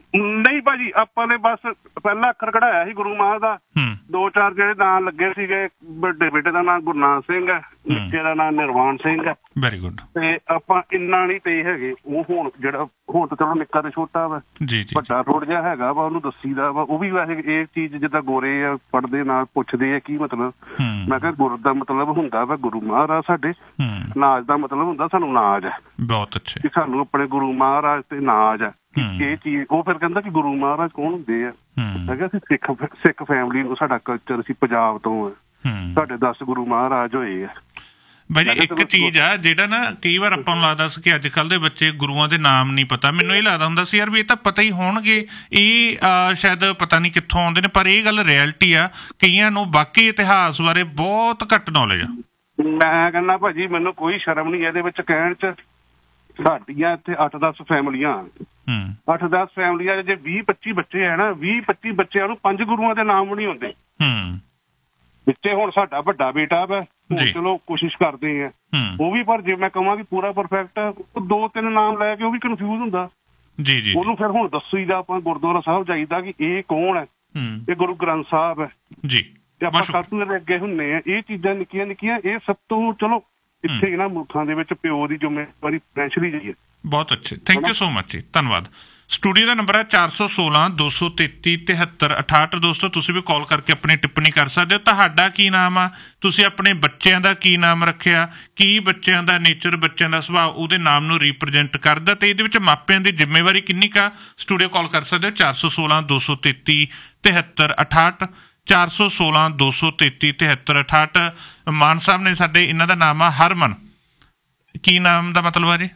[SPEAKER 4] ਨਹੀਂ ਭਾਜੀ, ਆਪਾਂ ਨੇ ਬਸ ਪਹਿਲਾ ਅੱਖਰ ਕਢਾਇਆ ਸੀ ਗੁਰੂ ਮਾਂ ਦਾ। ਦੋ ਚਾਰ ਜਿਹੜੇ ਨਾਂ ਲੱਗੇ ਸੀਗੇ, ਵੱਡੇ ਬੇਟੇ ਦਾ ਨਾਂ ਗੁਰਨਾਮ ਸਿੰਘ ਹੈ, ਨਿੱਕੇ ਦਾ ਨਾਂ ਨਿਰਵਾਣ ਸਿੰਘ ਹੈ।
[SPEAKER 1] Very good.
[SPEAKER 4] ਤੇ ਆਪਾਂ ਇੰਨਾ ਨਹੀਂ ਤੇ ਹੈਗੇ। ਉਹ ਹੁਣ ਜਿਹੜਾ ਹੁਣ ਤਾਂ ਚਲੋ ਨਿੱਕਾ ਤੇ ਛੋਟਾ ਵਾ, ਵੱਡਾ ਥੋੜਾ ਜਿਹਾ ਹੈਗਾ ਵਾ, ਉਹਨੂੰ ਦੱਸੀਦਾ ਵਾ। ਉਹ ਵੀ ਵੈਸੇ ਇਹ ਚੀਜ਼ ਜਿੱਦਾਂ ਗੋਰੇ ਆ ਪੜ੍ਹਦੇ ਨਾਲ ਪੁੱਛਦੇ ਆ ਕੀ ਮਤਲਬ। ਮੈਂ ਕਿਹਾ ਗੁਰ ਦਾ ਮਤਲਬ ਹੁੰਦਾ ਵਾ ਗੁਰੂ ਮਹਾਰਾਜ ਸਾਡੇ, ਨਾਜ ਦਾ ਮਤਲਬ ਹੁੰਦਾ ਸਾਨੂੰ ਨਾਜ ਹੈ। ਬਹੁਤ ਅੱਛਾ। ਕਿ ਸਾਨੂੰ ਆਪਣੇ ਗੁਰੂ ਮਹਾਰਾਜ ਤੇ ਨਾਜ ਹੈ ਇਹ ਚੀਜ਼। ਉਹ ਫਿਰ ਕਹਿੰਦਾ ਕਿ ਗੁਰੂ ਮਹਾਰਾਜ ਕੌਣ ਹੁੰਦੇ ਆ? ਮੈਂ ਕਿਹਾ ਅਸੀਂ ਸਿੱਖ ਸਿੱਖ ਫੈਮਿਲੀ ਨੂੰ, ਸਾਡਾ ਕਲਚਰ, ਅਸੀਂ ਪੰਜਾਬ ਤੋਂ ਆ, ਸਾਡੇ ਦਸ ਗੁਰੂ ਮਹਾਰਾਜ ਹੋਏ ਆ।
[SPEAKER 1] ਬਾਈ ਜੀ ਇੱਕ ਚੀਜ਼ ਆ ਜਿਹੜਾ ਨਾ ਕਈ ਵਾਰ ਆਪਾਂ ਨੂੰ ਲੱਗਦਾ ਸੀ ਕਿ ਅੱਜ ਕੱਲ੍ਹ ਦੇ ਬੱਚੇ ਗੁਰੂਆਂ ਦੇ ਨਾਮ ਨਹੀਂ ਪਤਾ। ਮੈਨੂੰ ਇਹ ਲੱਗਦਾ ਹੁੰਦਾ ਸੀ ਯਾਰ ਵੀ ਇਹ ਤਾਂ ਪਤਾ ਹੀ ਹੋਣਗੇ, ਇਹ ਸ਼ਾਇਦ ਪਤਾ ਨਹੀਂ ਕਿੱਥੋਂ ਆਉਂਦੇ ਨੇ। ਪਰ ਇਹ ਗੱਲ ਰਿਐਲਿਟੀ ਆ, ਕਈਆਂ ਨੂੰ ਬਾਕੀ ਇਤਿਹਾਸ ਬਾਰੇ ਬਹੁਤ ਘੱਟ ਨੌਲੇਜ ਆ।
[SPEAKER 4] ਮੈਂ ਕਹਿੰਦਾ ਭਾਜੀ ਮੈਨੂੰ ਕੋਈ ਸ਼ਰਮ ਨਹੀਂ ਇਹਦੇ ਵਿੱਚ ਕਹਿਣ ਚ। ਸਾਡੀਆਂ ਇੱਥੇ ਅੱਠ ਦਸ ਫੈਮਲੀਆਂ, ਅੱਠ ਦਸ ਫੈਮਲੀਆਂ ਜੇ ਵੀਹ ਪੱਚੀ ਬੱਚੇ ਹੈ ਨਾ, ਵੀਹ ਪੱਚੀ ਬੱਚਿਆਂ ਨੂੰ ਪੰਜ ਗੁਰੂਆਂ ਦੇ ਨਾਮ ਵੀ ਨਹੀਂ ਹੁੰਦੇ। ਵਿੱਚੇ ਹੁਣ ਸਾਡਾ ਵੱਡਾ ਬੇਟਾ ਵਾ, ਚਲੋ ਕੋਸ਼ਿਸ਼ ਕਰਦੇ ਆ ਉਹ ਵੀ, ਪਰ ਜੇ ਮੈਂ ਕਹਾਂ ਕਿ ਪੂਰਾ ਪਰਫੈਕਟ ਦੋ ਤਿੰਨ ਨਾਮ ਲੈ ਕੇ ਉਹ ਵੀ ਕਨਫਿਊਜ਼ ਹੁੰਦਾ ਜੀ ਜੀ। ਉਹਨੂੰ ਫਿਰ ਹੁਣ ਦੱਸੋਈਦਾ ਆਪਾਂ ਗੁਰਦੁਆਰਾ ਸਾਹਿਬ ਜਾਈਦਾ ਕਿ ਇਹ ਕੌਣ ਹੈ, ਇਹ ਗੁਰੂ ਗ੍ਰੰਥ ਸਾਹਿਬ ਹੈ ਜੀ। ਤੇ ਆਪਾਂ ਸਤਿਗੁਰ ਦੇ ਅੱਗੇ ਹੁੰਦੇ ਆ। ਇਹ ਚੀਜ਼ਾਂ ਨਿੱਕੀਆਂ ਨਿੱਕੀਆਂ ਇਹ ਸਭ ਤੋਂ ਚਲੋ ਇੱਥੇ ਇਹਨਾਂ ਮੁਲਕਾਂ ਦੇ ਵਿੱਚ ਪਿਓ ਦੀ ਜ਼ਿੰਮੇਵਾਰੀ ਫਾਈਨੈਂਸ਼ਲੀ ਜਾਈਏ। ਬਹੁਤ ਅੱਛੇ, ਥੈਂਕ ਯੂ ਸੋ ਮਚ ਜੀ, ਧੰਨਵਾਦ। ਸਟੂਡੀਓ ਦਾ ਨੰਬਰ ਹੈ ਚਾਰ ਸੌ ਸੋਲਾਂ ਦੋ ਸੌ ਤੇਤੀ ਤਿਹੱਤਰ ਅਠਾਹਠ। ਦੋਸਤੋ ਤੁਸੀਂ ਵੀ ਕਾਲ ਕਰਕੇ ਆਪਣੀ ਟਿੱਪਣੀ ਕਰ ਸਕਦੇ ਹੋ। ਤੁਹਾਡਾ ਕੀ ਨਾਮ ਆ? ਤੁਸੀਂ ਆਪਣੇ ਬੱਚਿਆਂ ਦਾ ਕੀ ਨਾਮ ਰੱਖਿਆ? ਕੀ ਬੱਚਿਆਂ ਦਾ ਨੇਚਰ, ਬੱਚਿਆਂ ਦਾ ਸੁਭਾਅ ਉਹਦੇ ਨਾਮ ਨੂੰ ਰੀਪ੍ਰਜੈਂਟ ਕਰਦਾ? ਤੇ ਇਹਦੇ ਵਿੱਚ ਮਾਪਿਆਂ ਦੀ ਜ਼ਿੰਮੇਵਾਰੀ ਕਿੰਨੀ ਕਾ? ਸਟੂਡੀਓ ਕਾਲ ਕਰ ਸਕਦੇ ਹੋ ਚਾਰ ਸੌ ਸੋਲਾਂ ਦੋ ਸੌ ਤੇਤੀ ਤਿਹੱਤਰ ਅਠਾਹਠ, ਚਾਰ ਸੌ ਸੋਲਾਂ ਦੋ ਸੌ ਤੇਤੀ ਤਿਹੱਤਰ ਅਠਾਹਠ। ਮਾਨ ਸਾਹਿਬ ਨੇ ਸਾਡੇ, ਇਹਨਾਂ ਦਾ ਨਾਮ ਆ ਹਰਮਨ। ਕੀ ਨਾਮ ਦਾ ਮਤਲਬ ਆ ਜੀ?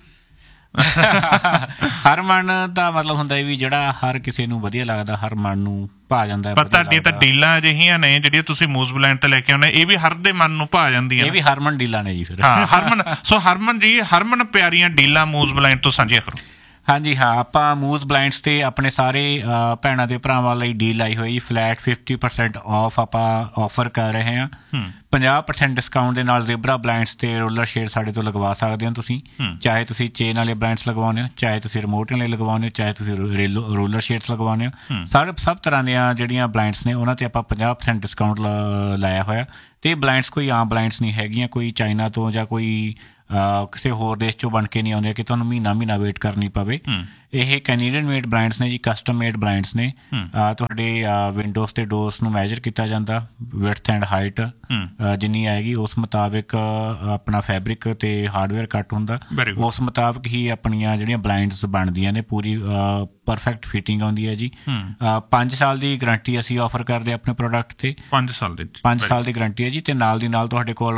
[SPEAKER 2] ਹਰਮਨ ਦਾ ਮਤਲਬ ਹੁੰਦਾ ਵੀ ਜਿਹੜਾ ਹਰ ਕਿਸੇ ਨੂੰ ਵਧੀਆ ਲੱਗਦਾ, ਹਰ ਮਨ ਨੂੰ ਭਾ ਜਾਂਦਾ।
[SPEAKER 1] ਪਰ ਤੁਹਾਡੀਆਂ ਤਾਂ ਡੀਲਾਂ ਅਜਿਹੀਆਂ ਨੇ ਜਿਹੜੀਆਂ ਤੁਸੀਂ ਨਿਊਜ਼ੀਲੈਂਡ ਤੇ ਲੈ ਕੇ ਆਉਣੇ, ਇਹ ਵੀ ਹਰ ਦੇ ਮਨ ਨੂੰ ਭਾ ਜਾਂਦੀਆਂ।
[SPEAKER 2] ਇਹ ਵੀ ਹਰਮਨ ਡੀਲਾਂ ਨੇ ਜੀ ਫਿਰ।
[SPEAKER 1] ਹਾਂ ਹਰਮਨ। ਸੋ ਹਰਮਨ ਜੀ, ਹਰਮਨ ਪਿਆਰੀਆਂ ਡੀਲਾਂ ਨਿਊਜ਼ੀਲੈਂਡ ਤੋਂ ਸਾਂਝੀਆਂ ਕਰੋ।
[SPEAKER 2] ਹਾਂਜੀ ਹਾਂ, ਆਪਾਂ ਮੂਜ਼ ਬਲਾਈਂਡਸ ਤੇ ਆਪਣੇ ਸਾਰੇ ਭੈਣਾਂ ਦੇ ਭਰਾਵਾਂ ਲਈ ਡੀਲ ਲਾਈ ਹੋਈ। ਫਲੈਟ ਫਿਫਟੀ ਪਰਸੈਂਟ ਆਫ ਆਪਾਂ ਆਫਰ ਕਰ ਰਹੇ ਹਾਂ। ਪੰਜਾਹ ਪਰਸੈਂਟ ਡਿਸਕਾਊਂਟ ਦੇ ਨਾਲ ਜ਼ੇਬਰਾ ਬਲਾਈਂਡਸ ਤੇ ਰੋਲਰ ਸ਼ੇਡ ਸਾਡੇ ਤੋਂ ਲਗਵਾ ਸਕਦੇ ਹੋ ਤੁਸੀਂ। ਚਾਹੇ ਤੁਸੀਂ ਚੇਨ ਵਾਲੇ ਬਲਾਈਂਡਸ ਲਗਵਾਉਂਦੇ ਹੋ, ਚਾਹੇ ਤੁਸੀਂ ਰਿਮੋਟ ਵਾਲੇ ਲਗਵਾਉਂਦੇ ਹੋ, ਚਾਹੇ ਤੁਸੀਂ ਰੋਲਰ ਸ਼ੇਡਸ ਲਗਵਾਉਂਦੇ ਹੋ। ਸਾਰੇ ਸਭ ਤਰ੍ਹਾਂ ਦੀਆਂ ਜਿਹੜੀਆਂ ਬਲਾਈਂਡਸ ਨੇ ਉਹਨਾਂ ਤੇ ਆਪਾਂ ਪੰਜਾਹ ਪਰਸੈਂਟ ਡਿਸਕਾਊਂਟ ਲਾਇਆ ਹੋਇਆ। ਤੇ ਬਲਾਈਂਡਸ ਕੋਈ ਆਮ ਬਲਾਈਂਡਸ ਨਹੀਂ ਹੈਗੀਆਂ, ਕੋਈ ਚਾਈਨਾ ਤੋਂ ਜਾਂ ਕੋਈ ਕਿਸੇ ਹੋਰ ਦੇਸ਼ ਚੋਂ ਬਣ ਕੇ ਨਹੀਂ ਆਉਂਦੇ ਕਿ ਤੁਹਾਨੂੰ ਮਹੀਨਾ ਮਹੀਨਾ ਵੇਟ ਕਰਨੀ ਪਵੇ। ਇਹ ਕੈਨੇਡੀਅਨ ਮੇਡ ਬਲਾਈਂਡਸ ਨੇ ਜੀ, ਕਸਟਮ ਮੇਡ ਬਲਾਈਂਡਸ ਨੇ। ਤੁਹਾਡੇ ਵਿੰਡੋਜ਼ ਤੇ ਡੋਰਸ ਨੂੰ ਮੈਜਰ ਕੀਤਾ ਜਾਂਦਾ, ਵਿਡਥ ਐਂਡ ਹਾਈਟ ਜਿੰਨੀ ਆਏਗੀ ਉਸ ਮੁਤਾਬਿਕ ਆਪਣਾ ਫੈਬਰਿਕ ਤੇ ਹਾਰਡਵੇਅਰ ਕੱਟ ਹੁੰਦਾ, ਉਸ ਮੁਤਾਬਿਕ ਹੀ ਆਪਣੀਆਂ ਜਿਹੜੀਆਂ ਬਲਾਈਂਡਸ ਬਣਦੀਆਂ ਨੇ। ਪੂਰੀ ਪਰਫੈਕਟ ਫਿਟਿੰਗ ਆਉਂਦੀ ਹੈ ਜੀ। ਪੰਜ ਸਾਲ ਦੀ ਗਰੰਟੀ ਅਸੀਂ ਆਫਰ ਕਰਦੇ ਆਪਣੇ ਪ੍ਰੋਡਕਟ ਤੇ। ਪੰਜ ਸਾਲ ਦੀ ਪੰਜ ਸਾਲ ਦੀ ਗਰੰਟੀ ਹੈ ਜੀ। ਤੇ ਨਾਲ ਦੀ ਨਾਲ ਤੁਹਾਡੇ ਕੋਲ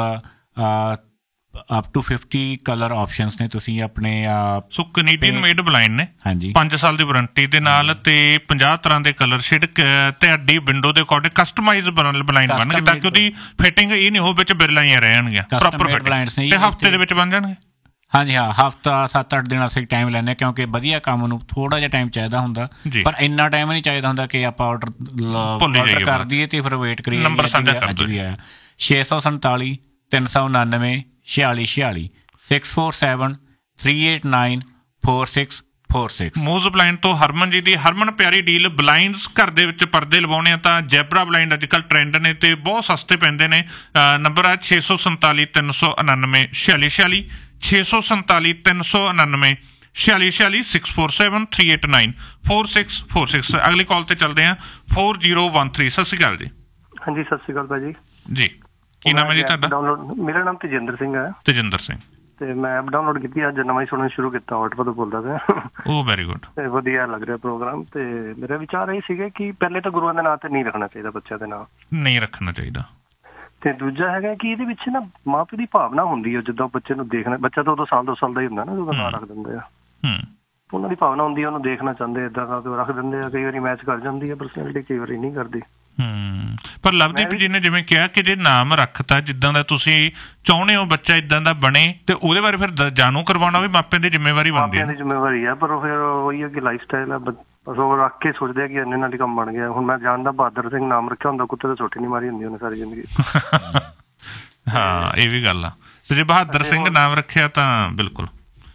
[SPEAKER 2] up two fifty colour options ਨੇ। ਤੁਸੀਂ ਆਪਣੇ
[SPEAKER 1] ਸੋ ਕੈਨੇਡੀਅਨ ਮੇਡ ਬਲਾਈਂਡ ਨੇ।
[SPEAKER 2] ਹਾਂਜੀ,
[SPEAKER 1] ਪੰਜ ਸਾਲ ਦੀ ਵਾਰੰਟੀ ਦੇ ਨਾਲ ਤੇ ਪੰਜਾਹ ਤਰ੍ਹਾਂ ਦੇ ਕਲਰ ਸ਼ੇਡ ਤੁਹਾਡੀ ਵਿੰਡੋ ਦੇ ਅਕੋਰਡਿੰਗ ਕਸਟਮਾਈਜ਼ ਬਲਾਈਂਡ ਬਣਨਗੇ, ਤਾਂ ਕਿ ਉਹਦੀ ਫਿਟਿੰਗ ਇਹ ਨਹੀਂ ਹੋ ਵਿੱਚ ਬਿਰਲਾਂ ਹੀ ਰਹਿਣਗੀਆਂ। ਪ੍ਰੋਪਰ ਫਿਟਿੰਗ ਤੇ ਹਫ਼ਤੇ ਦੇ ਵਿੱਚ ਬਣ ਜਾਣਗੇ।
[SPEAKER 2] ਹਾਂਜੀ ਹਾਂ, ਹਫ਼ਤਾ ਸੱਤ ਅੱਠ ਦਿਨ ਅਸੀਂ ਟਾਈਮ ਲੈਂਦੇ ਹਾਂ, ਕਿਉਂਕਿ ਵਧੀਆ ਕੰਮ ਨੂੰ ਥੋੜਾ ਜਿਹਾ ਟਾਈਮ ਚਾਹੀਦਾ ਹੁੰਦਾ। ਪਰ ਇੰਨਾ ਟਾਈਮ ਨਹੀਂ ਚਾਹੀਦਾ ਹੁੰਦਾ ਕਿ ਆਪਾਂ ਆਰਡਰ ਕਰ ਦਈਏ ਤੇ ਫਿਰ ਵੇਟ ਕਰੀਏ।
[SPEAKER 1] ਨੰਬਰ ਸਾਂਝਾ ਕਰ ਦਿਓ।
[SPEAKER 2] ਛੇ ਸੌ ਸੰਤਾਲੀ ਤਿੰਨ ਸੌ ਉਨਾਨਵੇਂ ਛਿਆਲੀ ਛਿਆਲੀ six four seven three eight nine four six four six. ਮੂਜ਼
[SPEAKER 1] blind ਤੋਂ ਹਰਮਨ ਜੀ ਦੀ ਹਰਮਨ ਪਿਆਰੀ ਡੀਲ। ਬਲਾਈਂਡਸ ਘਰ ਦੇ ਵਿੱਚ ਪਰਦੇ ਲਵਾਉਣੇ ਆ ਤਾਂ ਜੈਬਰਾ ਬਲਾਈਂਡ ਅੱਜ ਕੱਲ੍ਹ ਟ੍ਰੈਂਡ ਨੇ ਤੇ ਬਹੁਤ ਸਸਤੇ ਪੈਂਦੇ ਨੇ। ਨੰਬਰ ਆ ਛੇ ਸੌ ਸੰਤਾਲੀ ਤਿੰਨ ਸੌ ਉਨਾਨਵੇਂ ਛਿਆਲੀ ਛਿਆਲੀ, ਛੇ ਸੌ ਸੰਤਾਲੀ ਤਿੰਨ ਸੌ ਉਨਾਨਵੇਂ ਛਿਆਲੀ ਛਿਆਲੀ, six four seven three eight nine four six four six. ਅਗਲੀ ਕਾਲ ਤੇ ਚੱਲਦੇ ਹਾਂ, ਫੋਰ ਜ਼ੀਰੋ ਵਨ ਥ੍ਰੀ। ਸਤਿ ਸ਼੍ਰੀ ਅਕਾਲ ਜੀ।
[SPEAKER 5] ਹਾਂਜੀ ਸਤਿ ਸ਼੍ਰੀ ਅਕਾਲ ਭਾਜੀ ਜੀ।
[SPEAKER 1] ਕੀ ਨਾਮ ਹੈ ਜੀ ਤੁਹਾਡਾ?
[SPEAKER 5] ਮੇਰਾ ਨਾਮ ਤੇਜਿੰਦਰ ਸਿੰਘ ਹੈ।
[SPEAKER 1] ਤੇਜਿੰਦਰ ਸਿੰਘ।
[SPEAKER 5] ਤੇ ਮੈਂ ਐਪ ਡਾਊਨਲੋਡ ਕੀਤੀ, ਅੱਜ ਨਵਾਂ ਹੀ ਸੁਣਨਾ ਸ਼ੁਰੂ ਕੀਤਾ। ਆਟੋ ਤੋਂ ਬੋਲਦਾ ਪਿਆ।
[SPEAKER 1] ਉਹ ਵੈਰੀ ਗੁੱਡ।
[SPEAKER 5] ਤੇ ਵਧੀਆ ਲੱਗ ਰਿਹਾ ਪ੍ਰੋਗਰਾਮ। ਤੇ ਮੇਰੇ ਵਿਚਾਰ ਇਹ ਸੀਗੇ ਕਿ ਪਹਿਲੇ ਤਾਂ ਗੁਰੂਆਂ ਦੇ ਨਾਂ ਤੇ ਨਹੀਂ ਰੱਖਣਾ ਚਾਹੀਦਾ, ਬੱਚਿਆਂ ਦੇ ਨਾਂ
[SPEAKER 1] ਨਹੀਂ ਰੱਖਣਾ ਚਾਹੀਦਾ।
[SPEAKER 5] ਤੇ ਦੂਜਾ ਹੈਗਾ ਕਿ ਇਹਦੇ ਵਿੱਚ ਨਾ ਮਾਂ ਪਿਓ ਦੀ ਭਾਵਨਾ ਹੁੰਦੀ ਹੈ। ਜਿੱਦਾਂ ਬੱਚੇ ਨੂੰ ਦੇਖਣਾ, ਬੱਚਾ ਤਾਂ ਉਦੋਂ ਸਾਲ ਦੋ ਸਾਲ ਦਾ ਹੀ ਹੁੰਦਾ ਨਾ ਜਦੋਂ ਨਾਂ ਰੱਖ ਦਿੰਦੇ ਆ। ਉਹਨਾਂ ਦੀ ਭਾਵਨਾ ਹੁੰਦੀ ਹੈ, ਉਹਨੂੰ ਦੇਖਣਾ ਚਾਹੁੰਦੇ, ਏਦਾਂ ਕਰਕੇ ਰੱਖ ਦਿੰਦੇ ਆ। ਕਈ ਵਾਰੀ ਮੈਚ ਕਰ ਜਾਂਦੀ ਹੈ ਪਰਸਨੈਲਿਟੀ, ਕਈ ਵਾਰੀ ਨਹੀਂ ਕਰਦੀ।
[SPEAKER 1] ਹਮ ਪਰ ਲਵਦੀਪ ਜੀ ਨੇ ਜਿਵੇਂ ਕਿਹਾ ਕਿ ਜੇ ਨਾਮ ਰੱਖਤਾ ਜਿੱਦਾਂ ਦਾ ਤੁਸੀਂ ਚਾਹੁੰਦੇ ਹੋ ਬੱਚਾ ਇਦਾਂ ਦਾ ਬਣੇ, ਤੇ ਉਹਦੇ ਬਾਰੇ ਫਿਰ ਜਾਣੂ ਕਰਵਾਉਣਾ ਵੀ ਮਾਪਿਆਂ ਦੀ ਜ਼ਿੰਮੇਵਾਰੀ ਬਣਦੀ ਹੈ।
[SPEAKER 5] ਮਾਪਿਆਂ ਦੀ ਜ਼ਿੰਮੇਵਾਰੀ ਹੈ, ਪਰ ਫਿਰ ਉਹੀ ਹੈ ਕਿ ਲਾਈਫ ਸਟਾਈਲ ਹੈ। ਬਸ ਉਹ ਰੱਖ ਕੇ ਸੋਚਦੇ ਆ ਕਿ ਇੰਨੇ ਨਾਲ ਹੀ ਕੰਮ ਬਣ ਗਿਆ। ਹੁਣ ਮੈਂ ਜਾਣਦਾ ਬਹਾਦਰ ਸਿੰਘ ਨਾਮ ਰੱਖਿਆ ਹੁੰਦਾ, ਕੁੱਤੇ ਤੇ ਛੋਟੀ ਨਹੀਂ ਮਾਰੀ ਹੁੰਦੀ ਉਹਨੇ ਸਾਰੀ ਜ਼ਿੰਦਗੀ।
[SPEAKER 1] ਹਾਂ ਇਹ ਵੀ ਗੱਲ ਆ। ਤੇ ਜੇ ਬਹਾਦਰ ਸਿੰਘ ਨਾਮ ਰੱਖਿਆ ਤਾਂ ਬਿਲਕੁਲ